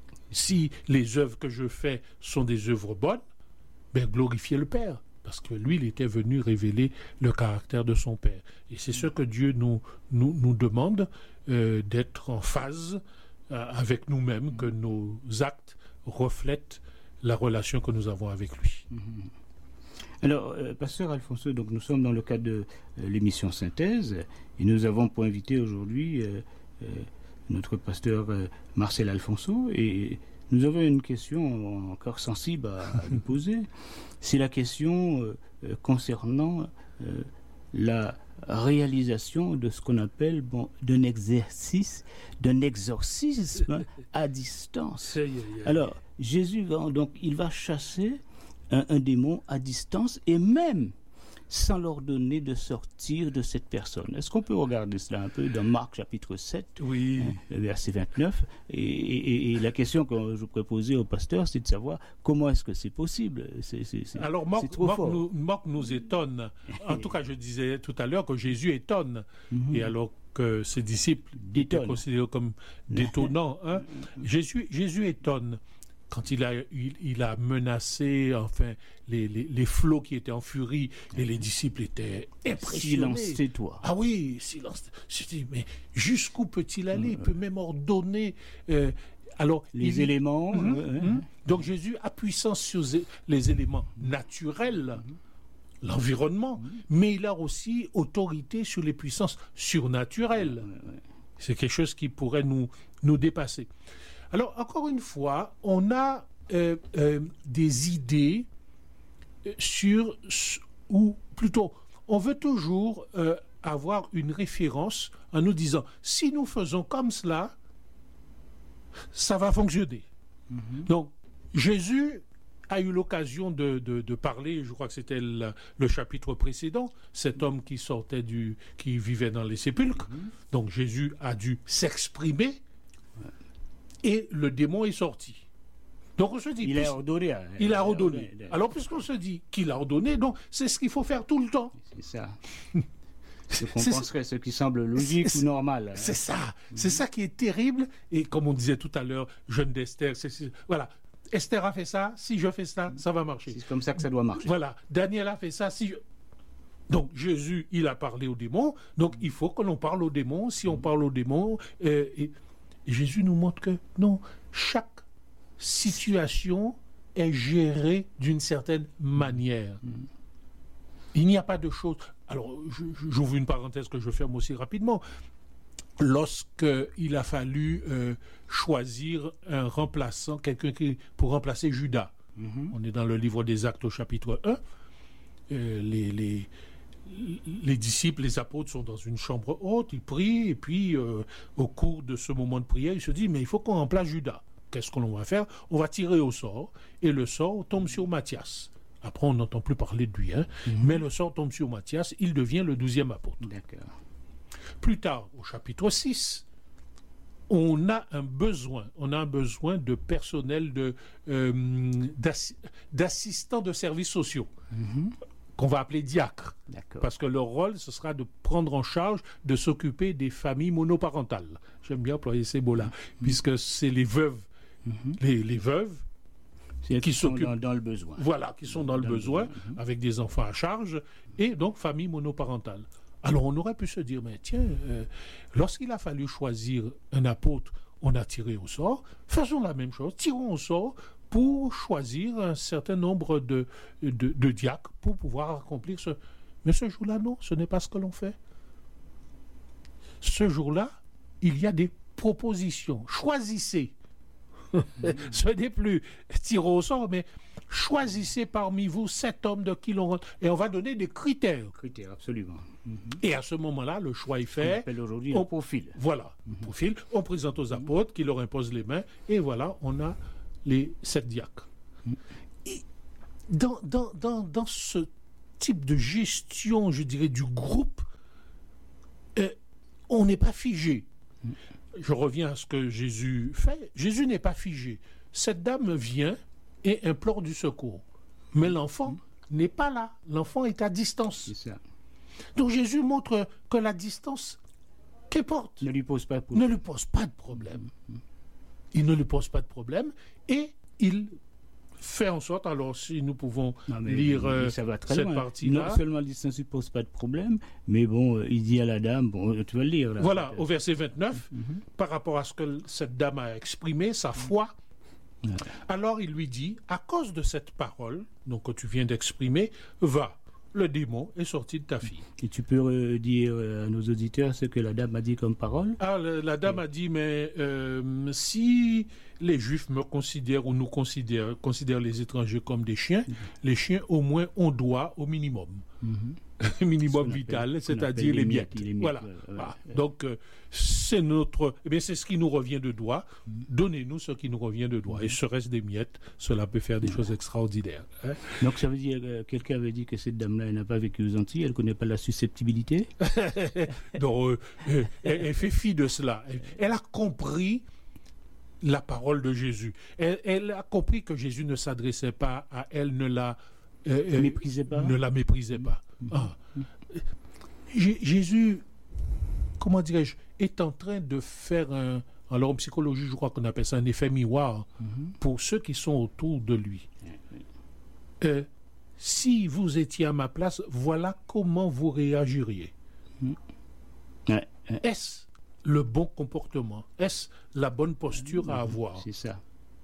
Si les œuvres que je fais sont des œuvres bonnes, ben glorifiez le Père, parce que lui, il était venu révéler le caractère de son Père. Et c'est ce que Dieu nous, nous, nous demande, euh, d'être en phase avec nous-mêmes, que nos actes reflètent la relation que nous avons avec lui. Alors, euh, pasteur Alfonso, donc nous sommes dans le cadre de euh, l'émission Synthèse et nous avons pour invité aujourd'hui euh, euh, notre pasteur euh, Marcel Alfonso et nous avons une question encore sensible à, à lui poser. C'est la question euh, euh, concernant euh, la réalisation de ce qu'on appelle bon, d'un exercice, d'un exorcisme à distance. Alors, Jésus va donc il va chasser un, un démon à distance et même sans leur donner de sortir de cette personne. Est-ce qu'on peut regarder cela un peu dans Marc chapitre sept, oui. hein, verset vingt-neuf et, et, et la question que je pourrais poser au pasteur, c'est de savoir comment est-ce que c'est possible. C'est, c'est, c'est, Alors Marc, c'est trop Marc, fort. Nous, Marc nous étonne. En tout cas, je disais tout à l'heure que Jésus étonne. Mm-hmm. Et alors que ses disciples étaient considérés comme détonnants. Hein, Jésus, Jésus étonne. Quand il a, il, il a menacé enfin, les, les, les flots qui étaient en furie, et les disciples étaient impressionnés. Silence, tais-toi. Ah oui, silence. Dit, mais jusqu'où peut-il aller? Il peut même ordonner. Euh, alors, les il, éléments. Mmh, euh, mmh. Donc Jésus a puissance sur les éléments naturels, mmh. l'environnement, mmh. mais il a aussi autorité sur les puissances surnaturelles. Mmh. C'est quelque chose qui pourrait nous, nous dépasser. Alors, encore une fois, on a euh, euh, des idées sur, ou plutôt, on veut toujours euh, avoir une référence en nous disant, si nous faisons comme cela, ça va fonctionner. Mm-hmm. Donc, Jésus a eu l'occasion de, de, de parler, je crois que c'était le, le chapitre précédent, cet homme qui sortait du, qui vivait dans les sépulcres. Mm-hmm. Donc, Jésus a dû s'exprimer. Et le démon est sorti. Donc on se dit... Il a ordonné. Hein, il a ordonné. Alors puisqu'on se dit qu'il a ordonné, donc c'est ce qu'il faut faire tout le temps. C'est ça. Ce qu'on penserait, ce qui semble logique ou normal. Hein. C'est ça. Mm-hmm. C'est ça qui est terrible. Et comme on disait tout à l'heure, jeune d'Esther, c'est, c'est, voilà. Esther a fait ça, si je fais ça, ça va marcher. C'est comme ça que ça doit marcher. Voilà. Daniel a fait ça, si je... Donc Jésus, il a parlé aux démons. Donc il faut que l'on parle aux démons. Si on parle aux démons... Euh, et, Jésus nous montre que non, chaque situation est gérée d'une certaine manière. Mm. Il n'y a pas de chose... Alors, j'ouvre une parenthèse que je ferme aussi rapidement. Lorsqu'il a fallu euh, choisir un remplaçant, quelqu'un qui, pour remplacer Judas, mm-hmm. on est dans le livre des Actes au chapitre un, euh, les... les les disciples, les apôtres sont dans une chambre haute, ils prient, et puis euh, au cours de ce moment de prière, ils se disent, mais il faut qu'on remplace Judas. Qu'est-ce que l'on va faire? On va tirer au sort, et le sort tombe sur Matthias. Après, on n'entend plus parler de lui, hein, mm-hmm. mais le sort tombe sur Matthias, il devient le douzième apôtre. D'accord. Plus tard, au chapitre six, on a un besoin, on a un besoin de personnel, de, euh, d'assi- d'assistants de services sociaux. Mm-hmm. Qu'on va appeler diacres, D'accord. parce que leur rôle, ce sera de prendre en charge, de s'occuper des familles monoparentales. J'aime bien employer ces mots-là, mmh. puisque c'est les veuves, mmh. les, les veuves c'est qui, qui sont dans, dans le besoin. Voilà, qui sont dans, dans le besoin, le besoin mmh. avec des enfants à charge, et donc famille monoparentale. Alors on aurait pu se dire, mais tiens, euh, lorsqu'il a fallu choisir un apôtre, on a tiré au sort, faisons la même chose, tirons au sort, pour choisir un certain nombre de, de, de diacres pour pouvoir accomplir ce... Mais ce jour-là, non, ce n'est pas ce que l'on fait. Ce jour-là, il y a des propositions. Choisissez. Ce n'est plus tiré au sort, mais choisissez parmi vous sept hommes de qui l'on... Et on va donner des critères. Critères, absolument. Mm-hmm. Et à ce moment-là, le choix est fait. On appelle aujourd'hui on, le profil. Voilà, mm-hmm. profil. On présente aux apôtres qui leur imposent les mains. Et voilà, on a... les sept diacres. Et dans, dans, dans, dans ce type de gestion, je dirais, du groupe, euh, on n'est pas figé. Je reviens à ce que Jésus fait. Jésus n'est pas figé. Cette dame vient et implore du secours. Mais l'enfant mmh. n'est pas là. L'enfant est à distance. C'est ça. Donc Jésus montre que la distance, qu'importe, ne lui pose pas de problème. Ne lui pose pas de problème. Mmh. Il ne lui pose pas de problème et il fait en sorte, alors si nous pouvons non, mais, lire mais, mais ça va très cette loin. Partie-là. Non seulement la distance ne pose pas de problème, mais bon, il dit à la dame, bon, tu vas le lire là. Voilà, au verset vingt-neuf, mm-hmm. par rapport à ce que cette dame a exprimé, sa foi, Ouais. Alors il lui dit, à cause de cette parole, donc que tu viens d'exprimer, va, le démon est sorti de ta fille. Et tu peux euh, dire euh, à nos auditeurs ce que la dame a dit comme parole? Ah, la, la dame oui. a dit, mais euh, si les Juifs me considèrent ou nous considèrent, considèrent les étrangers comme des chiens, mm-hmm. les chiens au moins ont droit au minimum. Mm-hmm. minimum vital, appelle, c'est-à-dire les miettes. Les miettes. Voilà. Ouais, ouais, voilà. Ouais. Donc, euh, c'est notre, eh bien, c'est ce qui nous revient de droit. Mm-hmm. Donnez-nous ce qui nous revient de droit. Mm-hmm. Et ce reste des miettes, cela peut faire des mm-hmm. choses extraordinaires. Hein? Donc, ça veut dire que quelqu'un avait dit que cette dame-là, elle n'a pas vécu aux Antilles, elle ne connaît pas la susceptibilité. Donc, euh, euh, elle, elle fait fi de cela. Elle, elle a compris la parole de Jésus. Elle, elle a compris que Jésus ne s'adressait pas à elle, ne la euh, méprisait pas. Ne la méprisait pas. Mm-hmm. Ah. J- Jésus, comment dirais-je, est en train de faire un, alors en psychologie, je crois qu'on appelle ça un effet miroir mm-hmm. pour ceux qui sont autour de lui. Mm-hmm. Euh, si vous étiez à ma place, voilà comment vous réagiriez. Mm-hmm. Ouais, ouais. Est-ce le bon comportement? Est-ce la bonne posture mm-hmm. à avoir? C'est ça.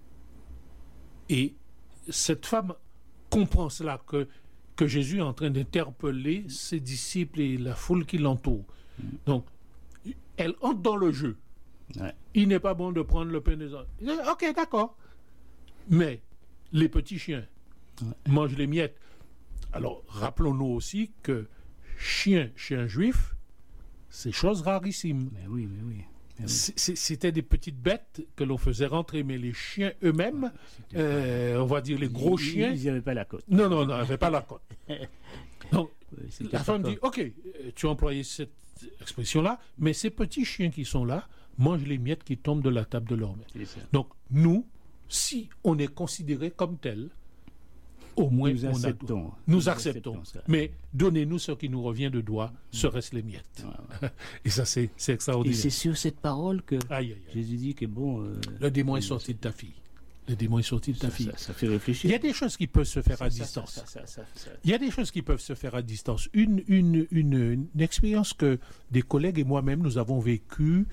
Et cette femme comprend cela, que, que Jésus est en train d'interpeller ses disciples et la foule qui l'entoure. Mm. Donc, elle entre dans le jeu. Ouais. Il n'est pas bon de prendre le pain des autres. Ok, d'accord. Mais les petits chiens ouais. mangent les miettes. Alors, rappelons-nous aussi que chien chez un juif, c'est chose rarissime. Mais oui, mais oui. Mais oui. C'était des petites bêtes que l'on faisait rentrer, mais les chiens eux-mêmes, ouais, euh, on va dire les gros ils, chiens... Ils n'avaient pas la côte. Non, non, non, ils n'avaient pas la côte. Donc, ouais, la femme dit, ok, tu as employé cette expression-là, mais ces petits chiens qui sont là mangent les miettes qui tombent de la table de leur mère. Donc, nous, si on est considéré comme tel, au moins nous on acceptons. A, nous, nous acceptons. acceptons mais donnez-nous ce qui nous revient de droit, ce reste les miettes. Ouais, ouais. Et ça, c'est, c'est extraordinaire. Et c'est sur cette parole que aïe, aïe, aïe. Jésus dit que bon... Euh, le démon est sorti de ta fille. Le démon est sorti de ta ça, fille. Ça, ça fait réfléchir. Il y a des choses qui peuvent se faire ça, à ça, distance. Ça, ça, ça, ça, ça. Il y a des choses qui peuvent se faire à distance. Une, une, une, une expérience que des collègues et moi-même, nous avons vécue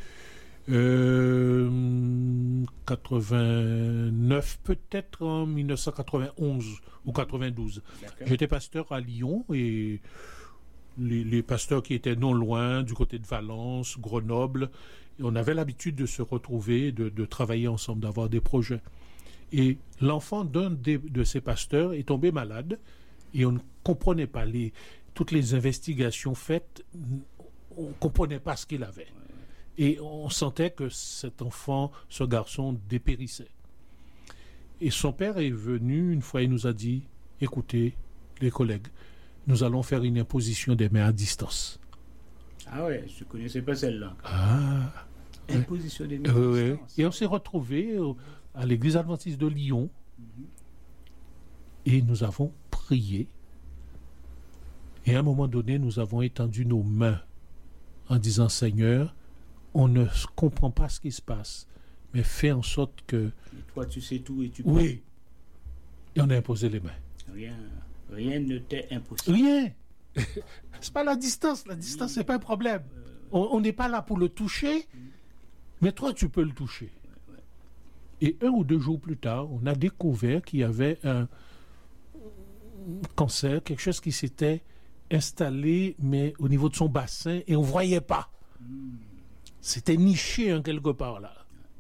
Euh, quatre-vingt-neuf, peut-être en dix-neuf cent quatre-vingt-onze ou quatre-vingt-douze. D'accord. J'étais pasteur à Lyon et les, les pasteurs qui étaient non loin, du côté de Valence, Grenoble, on avait l'habitude de se retrouver, de, de travailler ensemble, d'avoir des projets. Et l'enfant d'un des, de ces pasteurs est tombé malade et on ne comprenait pas les, toutes les investigations faites, on ne comprenait pas ce qu'il avait. Et on sentait que cet enfant, ce garçon, dépérissait. Et son père est venu, une fois, il nous a dit, écoutez, les collègues, nous allons faire une imposition des mains à distance. Ah ouais, je ne connaissais pas celle-là. Ah. Imposition des mains à euh, distance. Et on s'est retrouvés à l'église adventiste de Lyon. Mm-hmm. Et nous avons prié. Et à un moment donné, nous avons étendu nos mains en disant, Seigneur, on ne comprend pas ce qui se passe, mais fais en sorte que... Et toi, tu sais tout et tu... Oui. Et on a imposé les mains. Rien, rien ne t'est impossible. Rien. C'est pas la distance. La distance, oui. C'est pas un problème. Euh, on n'est pas là pour le toucher, oui. Mais toi, tu peux le toucher. Ouais, ouais. Et un ou deux jours plus tard, on a découvert qu'il y avait un cancer, quelque chose qui s'était installé, mais au niveau de son bassin, et on ne voyait pas. Mm. C'était niché hein, quelque part là.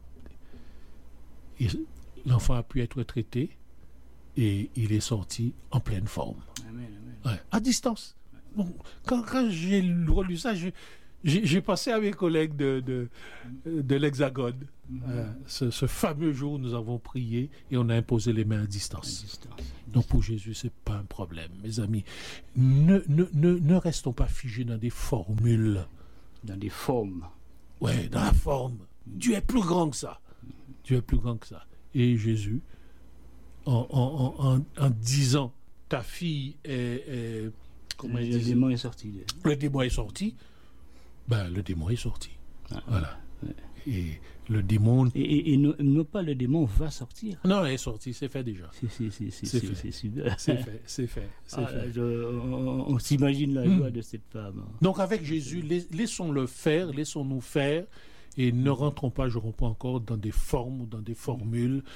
Et l'enfant a pu être traité et il est sorti en pleine forme. Amen, amen. Ouais, à distance. Bon, quand, quand j'ai relu ça, je, j'ai, j'ai pensé à mes collègues de, de, de l'Hexagone. Mm-hmm. Euh, ce, ce fameux jour où nous avons prié et on a imposé les mains à distance. À distance. Donc pour Jésus, ce n'est pas un problème, mes amis. Ne, ne, ne, ne restons pas figés dans des formules. Dans des formes. Ouais, dans la forme. Dieu est plus grand que ça. Dieu est plus grand que ça. Et Jésus, en, en, en, en disant, ta fille est... est comment le disait, démon est sorti. Le démon est sorti. Ben, le démon est sorti. Ah, voilà. Ouais. Et le démon... Et, et, et non, non pas le démon va sortir. Non, il est sorti, c'est fait déjà. C'est, c'est, c'est, c'est, c'est, c'est, c'est super. C'est fait, c'est fait. C'est ah, fait. Je, on, on s'imagine la joie mmh. de cette femme. Donc avec Jésus, laissons-le faire, laissons-nous faire, et ne rentrons pas, je reprends encore, dans des formes ou dans des formules.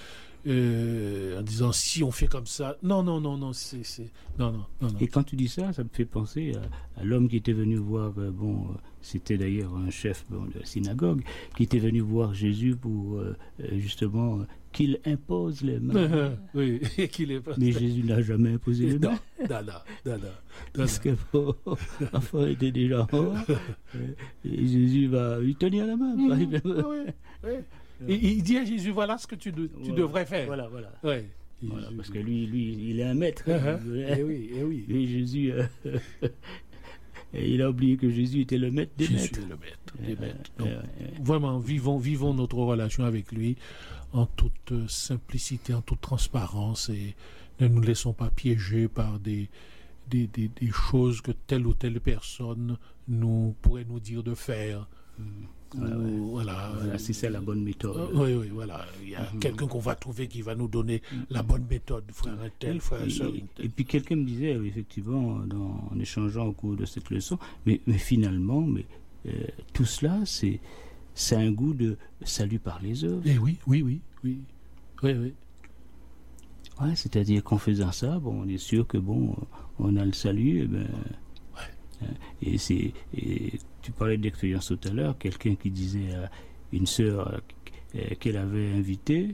euh, en disant si on fait comme ça. Non, non, non, non, c'est, c'est... Non, non, non, non. Et quand tu dis ça, ça me fait penser à, à l'homme qui était venu voir, euh, bon, euh, c'était d'ailleurs un chef bon, de la synagogue, qui était venu voir Jésus pour euh, justement euh, qu'il impose les mains. Oui, qu'il est pas. Mais Jésus n'a jamais imposé les mains. Non, non, non, non, non. Parce que bon, l'enfant était déjà mort. Et Jésus va lui tenir la main. Mmh, oui, oui, oui. Et il dit à Jésus, voilà ce que tu, de, tu voilà, devrais faire. Voilà, voilà. Ouais. Voilà, parce que lui, lui, il est un maître. Uh-huh. Et oui, et oui. Et Jésus, euh, il a oublié que Jésus était le maître des Jésus maîtres. Est le maître des euh, maîtres. Donc, euh, euh, vraiment, vivons, vivons notre relation avec lui en toute simplicité, en toute transparence, et ne nous laissons pas piéger par des, des, des, des choses que telle ou telle personne nous pourrait nous dire de faire. Mmh. Voilà, ouais. Voilà, voilà, si c'est la bonne méthode. Euh, oui, oui, voilà. Il y a mmh. quelqu'un qu'on va trouver qui va nous donner mmh. la bonne méthode, frère un tel, frère un seul. Et, et puis quelqu'un me disait, effectivement, dans, en échangeant au cours de cette leçon, mais, mais finalement, mais, euh, tout cela, c'est, c'est un goût de salut par les œuvres. Et oui, oui, oui, oui. Oui, oui. Ouais, c'est-à-dire qu'en faisant ça, bon, on est sûr que bon, on a le salut, et ben. Et, c'est, et tu parlais d'expérience tout à l'heure, quelqu'un qui disait à une sœur qu'elle avait invitée,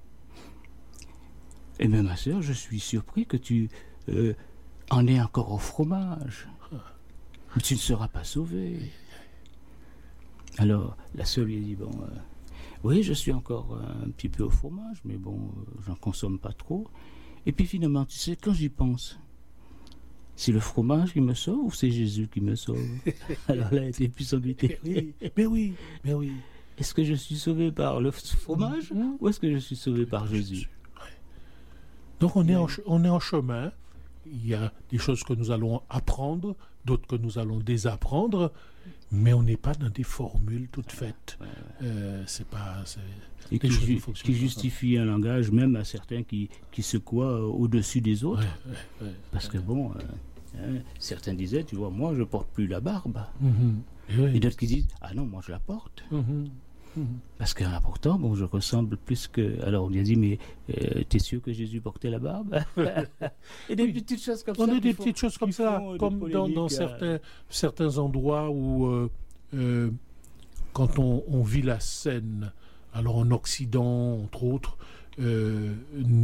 eh bien ma sœur, je suis surpris que tu euh, en aies encore au fromage. Mais tu ne seras pas sauvée. Alors la sœur lui a dit, bon, euh, oui, je suis encore un petit peu au fromage, mais bon, euh, j'en consomme pas trop. Et puis finalement, tu sais, quand j'y pense, c'est le fromage qui me sauve ou c'est Jésus qui me sauve? Alors là, elle était plus embêtée. Oui, mais oui, mais oui. Est-ce que je suis sauvé par le fromage mmh. ou est-ce que je suis sauvé par Jésus? Ouais. Donc on est, en, on est en chemin. Il y a des choses que nous allons apprendre, d'autres que nous allons désapprendre, mais on n'est pas dans des formules toutes faites. Ouais, ouais. Euh, c'est pas... C'est... Et qui, ju- qui justifie un langage même à certains qui, qui se croient au-dessus des autres. Ouais, ouais, ouais, Parce que bon, euh, hein, certains disaient, tu vois, moi je porte plus la barbe. Mm-hmm. Et, ouais. Et d'autres qui disent, ah non, moi je la porte. Mm-hmm. Mm-hmm. Parce qu'en la portant, bon, je ressemble plus que... Alors on lui a dit, mais euh, t'es sûr que Jésus portait la barbe? Et des oui. petites choses comme on ça. On a des petites choses comme ça, comme dans, dans certains, certains endroits où, euh, euh, quand on, on vit la scène... Alors en Occident, entre autres, euh,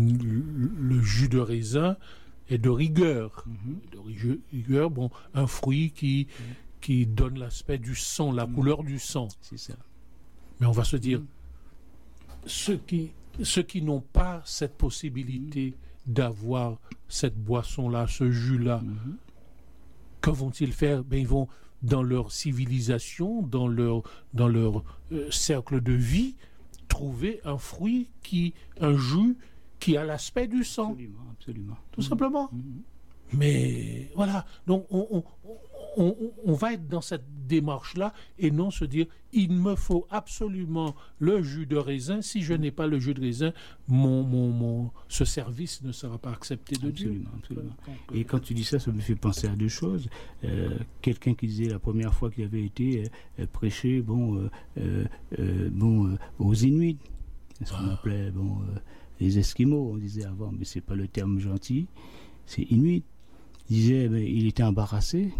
le jus de raisin est de rigueur. Mm-hmm. De rigueur, bon, un fruit qui, mm-hmm. qui donne l'aspect du sang, la mm-hmm. couleur du sang. C'est ça. Mais on va se dire, mm-hmm. ceux qui, ceux qui n'ont pas cette possibilité mm-hmm. d'avoir cette boisson-là, ce jus-là, mm-hmm. que vont-ils faire? Ben, ils vont, dans leur civilisation, dans leur, dans leur euh, cercle de vie, trouver un fruit, qui, un jus qui a l'aspect du sang. Absolument, absolument. Tout mmh. simplement. Mmh. Mais voilà, donc on, on, on, on va être dans cette démarche-là et non se dire, il me faut absolument le jus de raisin. Si je n'ai pas le jus de raisin, mon, mon, mon, ce service ne sera pas accepté de absolument, Dieu. Absolument. Et quand tu dis ça, ça me fait penser à deux choses. Euh, quelqu'un qui disait la première fois qu'il avait été euh, prêché bon, euh, euh, euh, bon, euh, aux Inuits, ce qu'on ah. appelait bon, euh, les Esquimaux, on disait avant, mais c'est pas le terme gentil, c'est Inuit. Il disait, ben, il était embarrassé.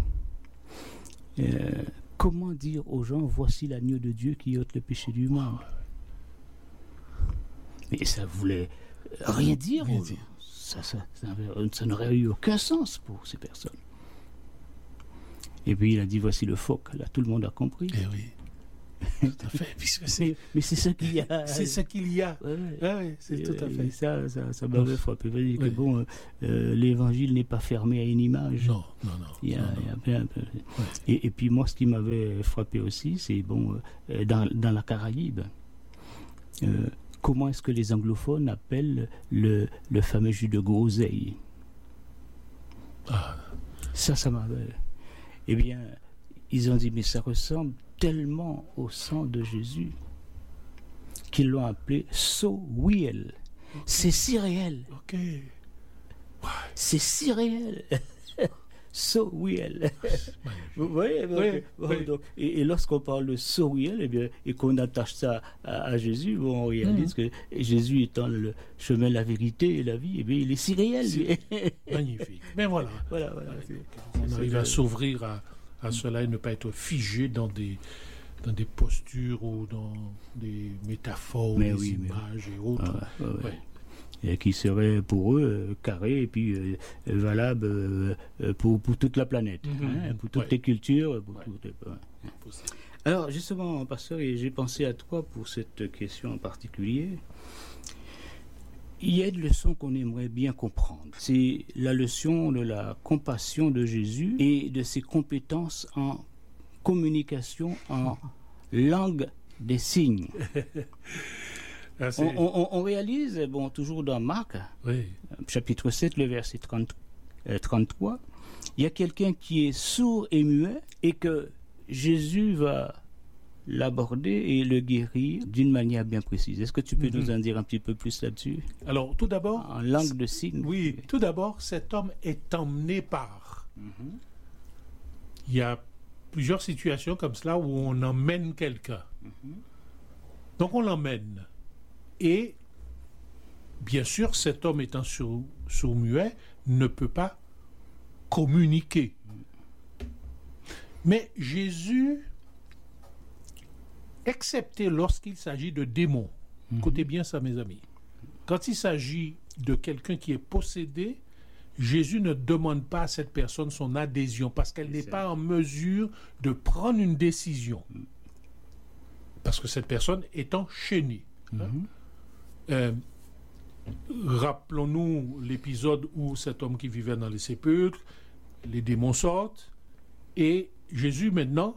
Euh, comment dire aux gens, voici l'agneau de Dieu qui ôte le péché du monde? Mais ça voulait rien dire. Rien dire. Ça, ça, ça, ça n'aurait eu aucun sens pour ces personnes. Et puis il a dit, voici le phoque. Là, tout le monde a compris. Eh oui. Tout à fait, puisque c'est... Mais c'est ça qu'il y a. C'est ça qu'il y a. Ouais, ouais. Ah ouais, c'est et, tout à fait. Ça, ça, ça m'avait frappé. Oui. Que bon, euh, l'évangile n'est pas fermé à une image. Non, non, non. Il y a, non, il y a plein, plein. Ouais. Et, et puis moi, ce qui m'avait frappé aussi, c'est bon, euh, dans, dans la Caraïbe, euh, comment est-ce que les anglophones appellent le, le fameux jus de groseille? Ah. Ça, ça m'avait... Eh bien, ils ont dit, mais ça ressemble tellement au sang de Jésus qu'ils l'ont appelé so real. Okay. C'est si réel. Okay. C'est si réel. so real. Vous voyez, donc, Oui, bon, oui. donc, et, et lorsqu'on parle de so real, eh bien, et qu'on attache ça à, à Jésus, bon, on réalise Mhm. que Jésus étant le chemin, la vérité et la vie, eh bien, il est si réel. lui. Magnifique. Mais voilà, Voilà, voilà. c'est- on c'est- arrive c'est- à s'ouvrir à, à cela et ne pas être figé dans des, dans des postures ou dans des métaphores, Mais des oui, mais images et autres. Ah, ouais, ouais, ouais. Ouais. Et qui serait pour eux euh, carré et puis euh, valable euh, euh, pour, pour toute la planète, Mhm. hein, pour toutes Ouais. les cultures. Pour Ouais. toutes les- ouais. Possible. Alors justement, pasteur, et j'ai pensé à toi pour cette question en particulier. Il y a une leçon qu'on aimerait bien comprendre. C'est la leçon de la compassion de Jésus et de ses compétences en communication en langue des signes. Ah, c'est- On, on- on réalise, bon, toujours dans Marc, oui. chapitre sept, le verset trente, euh, trente-trois, il y a quelqu'un qui est sourd et muet et que Jésus va l'aborder et le guérir d'une manière bien précise. Est-ce que tu peux Mhm. nous en dire un petit peu plus là-dessus? Alors, tout d'abord, En langue de signes. oui, tout d'abord, cet homme est emmené par. Il y a plusieurs situations comme cela où on emmène quelqu'un. Donc, on l'emmène. Et, bien sûr, cet homme étant sourd- sourd-muet ne peut pas communiquer. Mais Jésus, excepté lorsqu'il s'agit de démons, écoutez bien ça, mes amis, quand il s'agit de quelqu'un qui est possédé, Jésus ne demande pas à cette personne son adhésion parce qu'elle n'est ça. pas en mesure de prendre une décision. Parce que cette personne est enchaînée. hein. Euh, rappelons-nous l'épisode où cet homme qui vivait dans les sépulcres, les démons sortent, et Jésus maintenant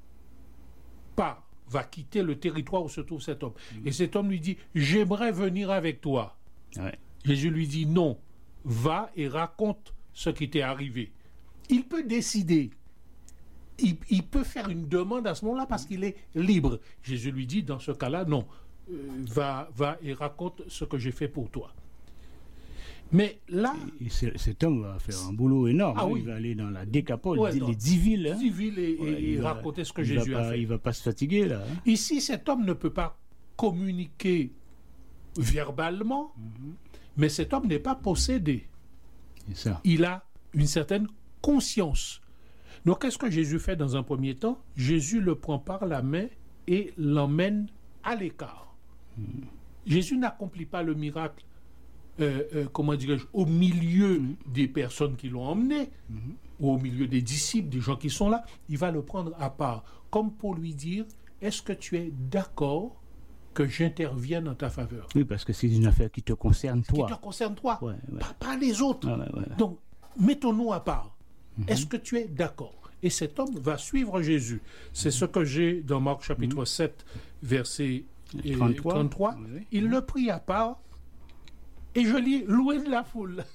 part, va quitter le territoire où se trouve cet homme. Et cet homme lui dit, j'aimerais venir avec toi. Ouais. Jésus lui dit, non, va et raconte ce qui t'est arrivé. Il peut décider. Il, il peut faire une demande à ce moment-là parce qu'il est libre. Jésus lui dit, dans ce cas-là, non, euh, va, va et raconte ce que j'ai fait pour toi. Mais là, Et c'est- cet homme va faire un boulot énorme. Ah hein. oui. Il va aller dans la décapole, Ouais, les dans- dix villes. hein. civil et, et- Ouais, et il va- raconter ce que il Jésus va a pas- fait. Il va pas se fatiguer là. hein. Ici, cet homme ne peut pas communiquer verbalement, mais cet homme n'est pas possédé. C'est ça. Il a une certaine conscience. Donc, qu'est-ce que Jésus fait dans un premier temps? Jésus le prend par la main et l'emmène à l'écart. Jésus n'accomplit pas le miracle, euh, euh, comment dirais-je, au milieu des personnes qui l'ont emmené, ou au milieu des disciples, des gens qui sont là. Il va le prendre à part, comme pour lui dire, est-ce que tu es d'accord que j'intervienne en ta faveur? Oui, parce que c'est une affaire qui te concerne toi. Qui te concerne toi, Ouais, ouais. Pas, pas les autres. Ah, ouais, ouais. Donc, mettons-nous à part. Est-ce que tu es d'accord? Et cet homme va suivre Jésus. C'est ce que j'ai dans Marc chapitre sept, verset euh, trente-trois. trente-trois. Oui. Il le prit à part et je lis loin de la foule.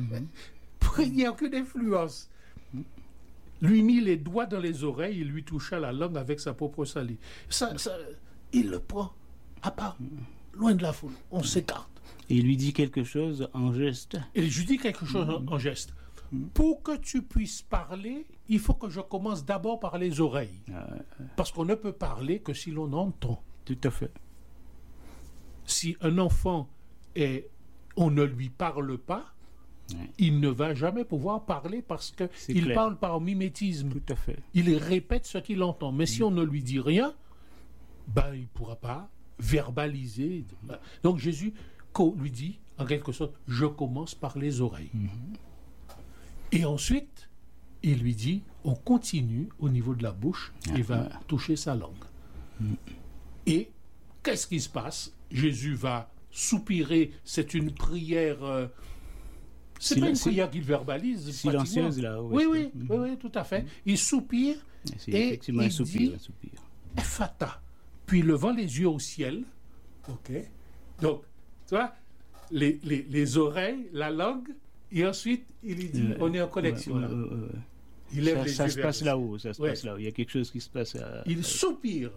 Il n'y a aucune influence. Lui mit les doigts dans les oreilles, il lui toucha la langue avec sa propre salive. Ça, ça, il le prend à part, loin de la foule. On s'écarte. Et il lui dit quelque chose en geste. Et je dis quelque chose en, en geste. Pour que tu puisses parler, il faut que je commence d'abord par les oreilles. Ah, Parce qu'on ne peut parler que si l'on entend. tout à fait. Si un enfant est, on ne lui parle pas, Ouais. il ne va jamais pouvoir parler parce C'est qu'il clair. parle par mimétisme. Tout à fait. Il répète ce qu'il entend. Mais si on ne lui dit rien, ben, il ne pourra pas verbaliser. Donc Jésus co- lui dit, en quelque sorte, je commence par les oreilles. Et ensuite, il lui dit, on continue au niveau de la bouche et va toucher sa langue. Et qu'est-ce qui se passe? Jésus va soupirer, c'est une prière... euh, c'est Sil- pas une sil- prière qu'il verbalise. silencieuse, pratiquement. là, où Oui, est-ce oui, que- oui, oui, tout à fait. Il soupire, C'est Et effectivement un il soupir. dit- Un soupir. Ephata. Puis levant les yeux au ciel. OK. Donc, tu vois, les, les, les oreilles, la langue, et ensuite, il lui dit, Ouais. on est en connexion Ouais, là. ouais, ouais, ouais. Il lève Ça, les ça yeux se vers passe le là-haut. Ça se Ouais. passe là-haut. Il y a quelque chose qui se passe. À... Il soupire.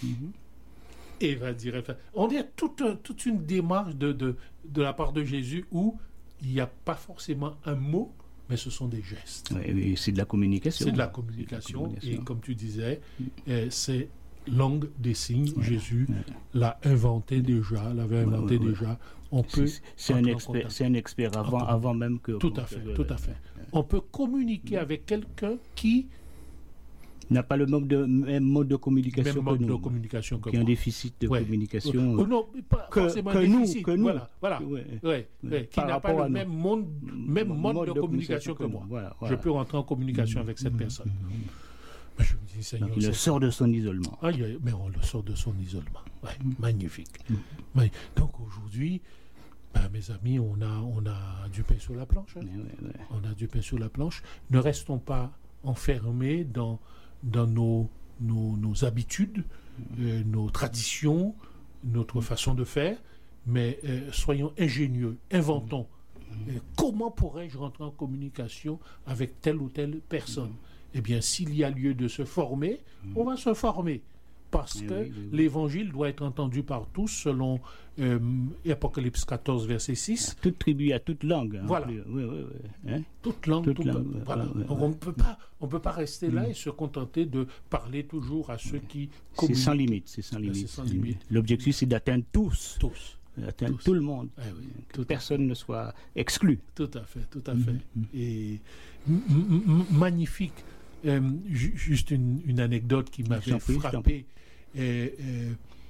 Et il va dire, enfin, on est toute, un- toute une démarche de, de, de la part de Jésus où il n'y a pas forcément un mot, mais ce sont des gestes. Oui, oui, c'est de la communication. C'est de la communication, de la communication. et comme tu disais, euh, c'est langue des signes. Ouais, Jésus ouais. l'a inventé déjà, l'avait inventé ouais, ouais. déjà. On peut C'est, c'est, un entrer en expert, contact. c'est un expert avant, En- avant même que... Tout à fait, tout à fait. On peut communiquer avec quelqu'un qui n'a pas le même, de, même mode de communication même que mode nous. de communication que Qui a un moi. déficit de Ouais. communication. Oh non, pas que- forcément que un nous, déficit. que nous. Voilà, voilà. Ouais. Ouais, Ouais. ouais, qui Par n'a pas rapport le à nous. même, monde, même mode, de, communication que moi. Voilà, Je voilà. peux rentrer en communication avec cette personne. Mais je me dis, Seigneur, Donc, il le c'est- sort de son isolement. Aïe, aïe, mais on le sort de son isolement. Ouais, Mm. magnifique. Mm. Ouais. Donc aujourd'hui, ben, mes amis, on a, on a du pain sur la planche. hein. Mais ouais, ouais. On a du pain sur la planche. Ne restons pas enfermés dans, dans nos, nos, nos habitudes, euh, nos traditions, notre façon de faire, mais euh, soyons ingénieux, inventons. Euh, comment pourrais-je rentrer en communication avec telle ou telle personne? Eh bien, s'il y a lieu de se former, on va se former. Parce Eh que oui, oui, oui. l'évangile doit être entendu par tous, selon euh, Apocalypse quatorze, verset six. Toute tribu, à toute langue. hein, Voilà. plus. Oui, oui, oui. Hein? Toute langue, Toute tout langue, peuple. ouais, Voilà. ouais, ouais, Donc ouais. on ne peut pas, on peut pas rester là et se contenter de parler toujours à ceux qui C'est communiquent. sans limite. C'est sans Ouais, limite. c'est sans limite. L'objectif, c'est d'atteindre tous. Tous. D'atteindre Tous. tout le monde. Eh oui, Que tout à personne ne soit exclu. Tout à fait, tout à Mhm, fait. mhm. Et m- m- m- magnifique. Euh, ju- juste une, une anecdote qui m'avait t'en prie, je t'en frappé. Euh, euh,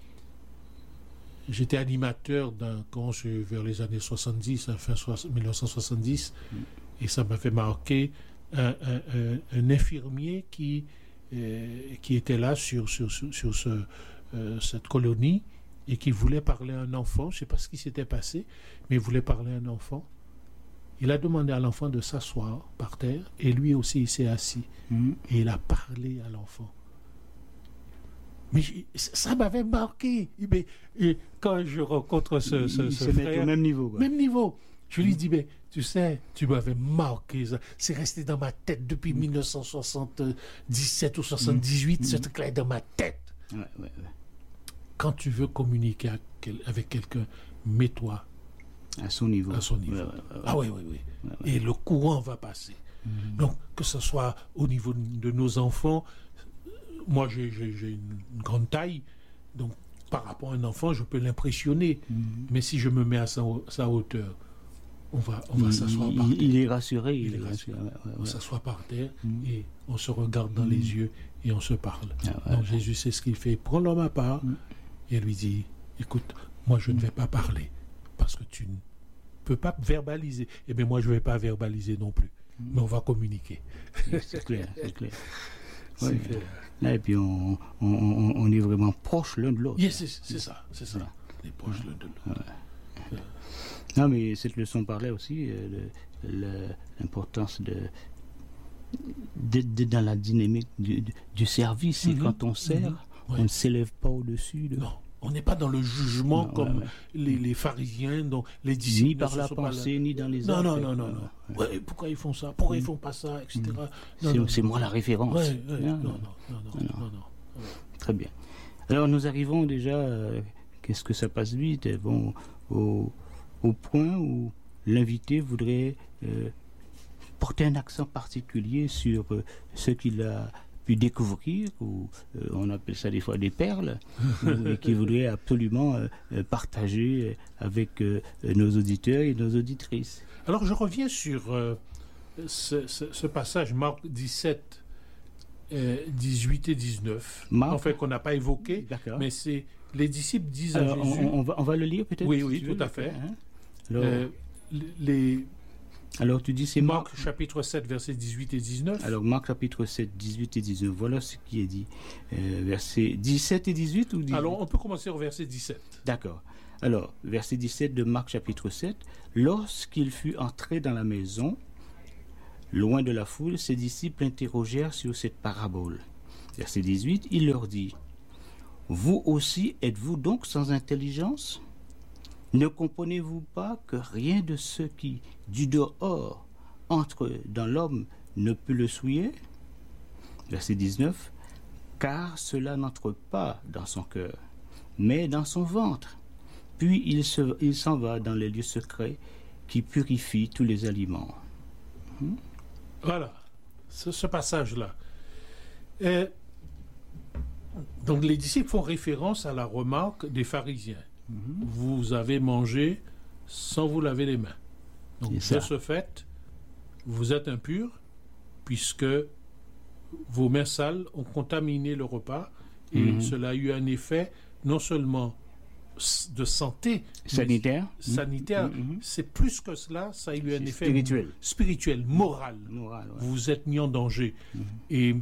J'étais animateur d'un camp sur- vers les années soixante-dix, hein, fin soix- mille neuf cent soixante-dix, et ça m'avait marqué un, un- un- un infirmier qui, euh, qui était là sur, sur, sur, sur ce, euh, cette colonie et qui voulait parler à un enfant. Je ne sais pas ce qui s'était passé, mais il voulait parler à un enfant. Il a demandé à l'enfant de s'asseoir par terre et lui aussi il s'est assis Mhm. et il a parlé à l'enfant. Mais j- ça m'avait marqué. Mais, et quand je rencontre ce, ce, Ils ce se mettent frère, au même niveau. quoi. même niveau, je lui dis, mais tu sais, tu m'avais marqué ça. C'est resté dans ma tête depuis mille neuf cent soixante-dix-sept ou soixante-dix-huit. Mm. C'est clair dans ma tête. Ouais, ouais, ouais. Quand tu veux communiquer à quel- avec quelqu'un, mets-toi À son niveau. à son niveau. Ouais, ouais, ouais, ouais. Ah oui, oui, oui. Ouais, ouais. Et le courant va passer. Mhm. Donc, que ce soit au niveau de nos enfants, moi j'ai j'ai- j'ai une une grande taille, donc par rapport à un enfant, je peux l'impressionner. Mhm. Mais si je me mets à sa, sa hauteur, on va, on va Il, s'asseoir il- par terre. il est rassuré. Il Il, est est rassuré. rassuré. ouais, ouais, On ouais. s'assoit par terre Mhm. et on se regarde dans Mhm. les yeux et on se parle. Ah, ouais. Donc Jésus sait ce qu'il fait. Il prend l'homme à part Mhm. et lui dit, écoute, moi je ne vais pas parler parce que tu ne peux pas verbaliser. Et bien moi je ne vais pas verbaliser non plus. Mais on va communiquer. C'est clair, c'est clair. C'est Ouais. clair. Là, et puis on, on, on, on est vraiment proches l'un de l'autre. Yes, c'est c'est ça, c'est ça. Ouais. Les proches l'un de l'autre. Non, mais cette leçon parlait aussi euh, de, le- l'importance de d'être dans la dynamique du, du- du service. Et Mhm. quand on sert, Mhm. Ouais. on ne s'élève pas au-dessus de... Non, on n'est pas dans le jugement Non, ouais, comme ouais. Les, les pharisiens, dont les disciples. Ni ne par se la sont pas là. pensée, ni dans les Non, actes. non, non, non, non. Ouais. Ouais, pourquoi ils font ça? Pourquoi ils font pas ça, et cetera. Non, C'est, non, c'est non. moi la référence. Ouais, ouais, Non, non, non, non. non, non, Non, non, non. Très bien. Alors nous arrivons déjà, euh, qu'est-ce que ça passe vite, eh bon, au, au point où l'invité voudrait euh, porter un accent particulier sur euh, ce qu'il a pu découvrir, ou euh, on appelle ça des fois des perles, ou- et qu'il voudrait absolument euh, euh, partager avec euh, nos auditeurs et nos auditrices. Alors je reviens sur euh, ce, ce- ce passage, Marc dix-sept, euh, dix-huit et dix-neuf, Marc. en fait qu'on n'a pas évoqué, D'accord. mais c'est les disciples disent Alors, à on, Jésus, on va, on va le lire peut-être Oui, si oui, tu tout veux, à fait. hein. Alors, euh, les, alors tu dis c'est Marc Marc. chapitre sept, versets dix-huit et dix-neuf. Alors, Marc chapitre sept, dix-huit et dix-neuf, voilà ce qui est dit. Euh, versets dix-sept et dix-huit ou dix-huit? Alors on peut commencer au verset dix-sept. D'accord. Alors, verset dix-sept de Marc chapitre sept. Lorsqu'il fut entré dans la maison, loin de la foule, ses disciples interrogèrent sur cette parabole. Verset dix-huit, il leur dit, « Vous aussi êtes-vous donc sans intelligence? Ne comprenez-vous pas que rien de ce qui, du dehors, entre dans l'homme ne peut le souiller ?» Verset dix-neuf, « Car cela n'entre pas dans son cœur, mais dans son ventre. Puis il, se, il s'en va dans les lieux secrets qui purifient tous les aliments. » Mm-hmm. Voilà, ce, ce passage-là. Et, donc les disciples font référence à la remarque des pharisiens. Mm-hmm. Vous avez mangé sans vous laver les mains. Donc de ce fait, vous êtes impurs puisque vos mains sales ont contaminé le repas et mm-hmm. cela a eu un effet non seulement de santé sanitaire, sanitaire mm-hmm. c'est plus que cela, ça a eu c'est un effet spirituel, spirituel moral. moral ouais. Vous vous êtes mis en danger. Mm-hmm. Et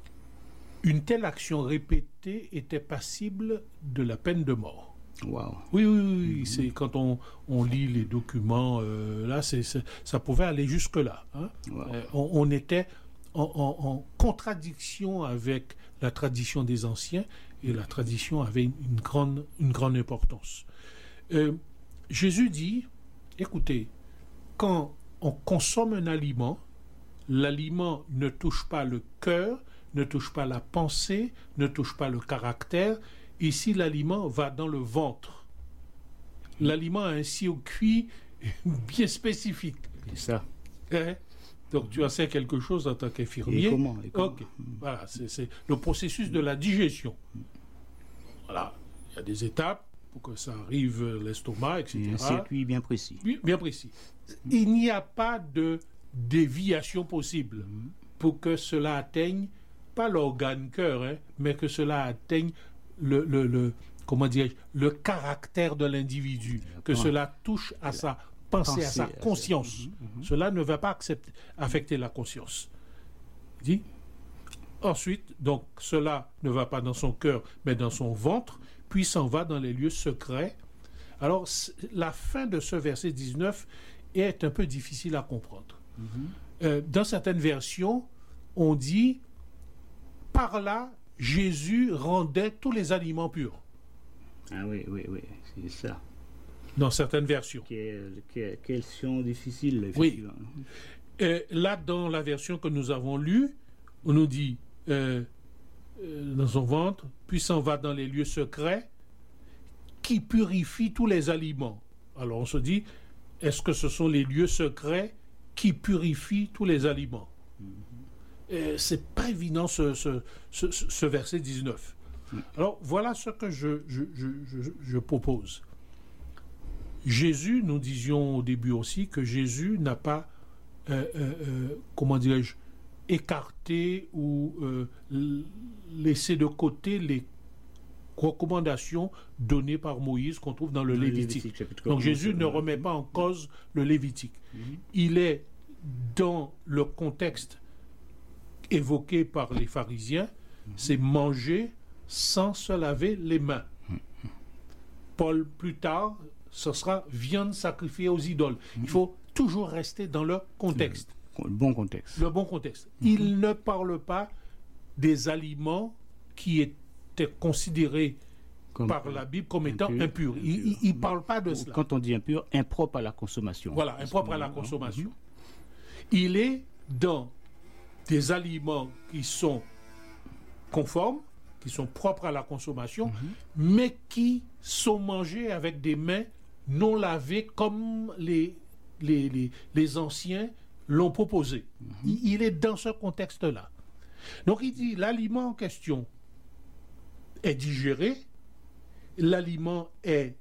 une telle action répétée était passible de la peine de mort. Wow. Oui, oui, oui. Mm-hmm. C'est quand on, on lit les documents, euh, là, c'est, c'est, ça pouvait aller jusque-là. Hein. Wow. Euh, on, on était en, en, en contradiction avec la tradition des anciens, et la tradition avait une, une, grande, une grande importance. Euh, Jésus dit, écoutez, quand on consomme un aliment, l'aliment ne touche pas le cœur, ne touche pas la pensée, ne touche pas le caractère. Ici, l'aliment va dans le ventre. L'aliment a un circuit bien spécifique. C'est ça. Hein? Donc, tu en sais quelque chose en tant qu'infirmier. Et comment, et comment? Okay. Voilà, c'est, c'est le processus de la digestion. Voilà, il y a des étapes pour que ça arrive à l'estomac, et cetera. Et un circuit bien précis. Bien, bien précis. Il n'y a pas de déviation possible pour que cela atteigne, pas l'organe cœur, hein, mais que cela atteigne le, le, le, comment dirais-je, le caractère de l'individu, que cela touche à sa pensée, penser à sa conscience. À mm-hmm. Cela ne va pas accepter, affecter la conscience. Dit. Ensuite, donc, cela ne va pas dans son cœur, mais dans son ventre, puis s'en va dans les lieux secrets. Alors, la fin de ce verset dix-neuf est un peu difficile à comprendre. Mm-hmm. Euh, dans certaines versions, on dit, par là, Jésus rendait tous les aliments purs. Ah oui, oui, oui, c'est ça. Dans certaines versions. Quelles quelle sont difficiles, effectivement. Oui. Euh, là, dans la version que nous avons lue, on nous dit, euh, euh, dans son ventre, puis s'en va dans les lieux secrets, qui purifie tous les aliments. Alors on se dit, est-ce que ce sont les lieux secrets qui purifient tous les aliments? Mm-hmm. euh, C'est pas évident ce, ce, ce, ce verset dix-neuf. Mm. Alors voilà ce que je, je, je, je, je propose. Jésus, nous disions au début aussi que Jésus n'a pas, euh, euh, euh, comment dirais-je, écarté ou euh, laissé de côté les recommandations données par Moïse qu'on trouve dans le, le Lévitique. Lévitique Donc Jésus ne remet pas en cause le Lévitique. Mm-hmm. Il est dans le contexte évoqué par les pharisiens, mm-hmm. c'est manger sans se laver les mains. Mm-hmm. Paul, plus tard, ce sera viande sacrifiée aux idoles. Mm-hmm. Il faut toujours rester dans le contexte. Le bon contexte. Le bon contexte. Mm-hmm. Il ne parle pas des aliments qui étaient considérés comme, par la Bible comme étant impurs. impurs. Il ne parle pas de cela. Quand on dit impur, impropre à la consommation. Voilà, impropre à la consommation. Mm-hmm. Il est dans des aliments qui sont conformes, qui sont propres à la consommation, mm-hmm. mais qui sont mangés avec des mains non lavées comme les, les, les, les anciens l'ont proposé. Mm-hmm. Il, il est dans ce contexte-là. Donc il dit, l'aliment en question est digéré, l'aliment est,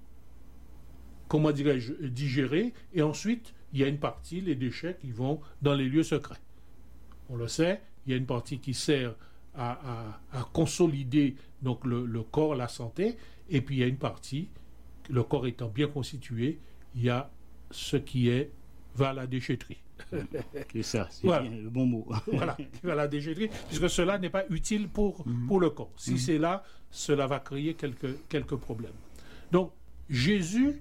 comment dirais-je, digéré, et ensuite, il y a une partie, les déchets, qui vont dans les lieux secrets. On le sait, il y a une partie qui sert à, à, à consolider donc le, le corps, la santé, et puis il y a une partie, le corps étant bien constitué, il y a ce qui est va à la déchetterie. C'est ça, c'est voilà. bien le bon mot. Voilà, qui va à la déchetterie, puisque cela n'est pas utile pour, mm-hmm. pour le corps. Si mm-hmm. c'est là, cela va créer quelques, quelques problèmes. Donc, Jésus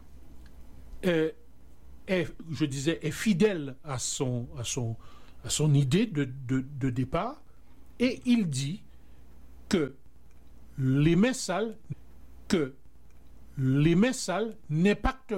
est, est, je disais, est fidèle à son, à son, à son idée de, de, de départ, et il dit que les mains sales, que les mains sales n'impactent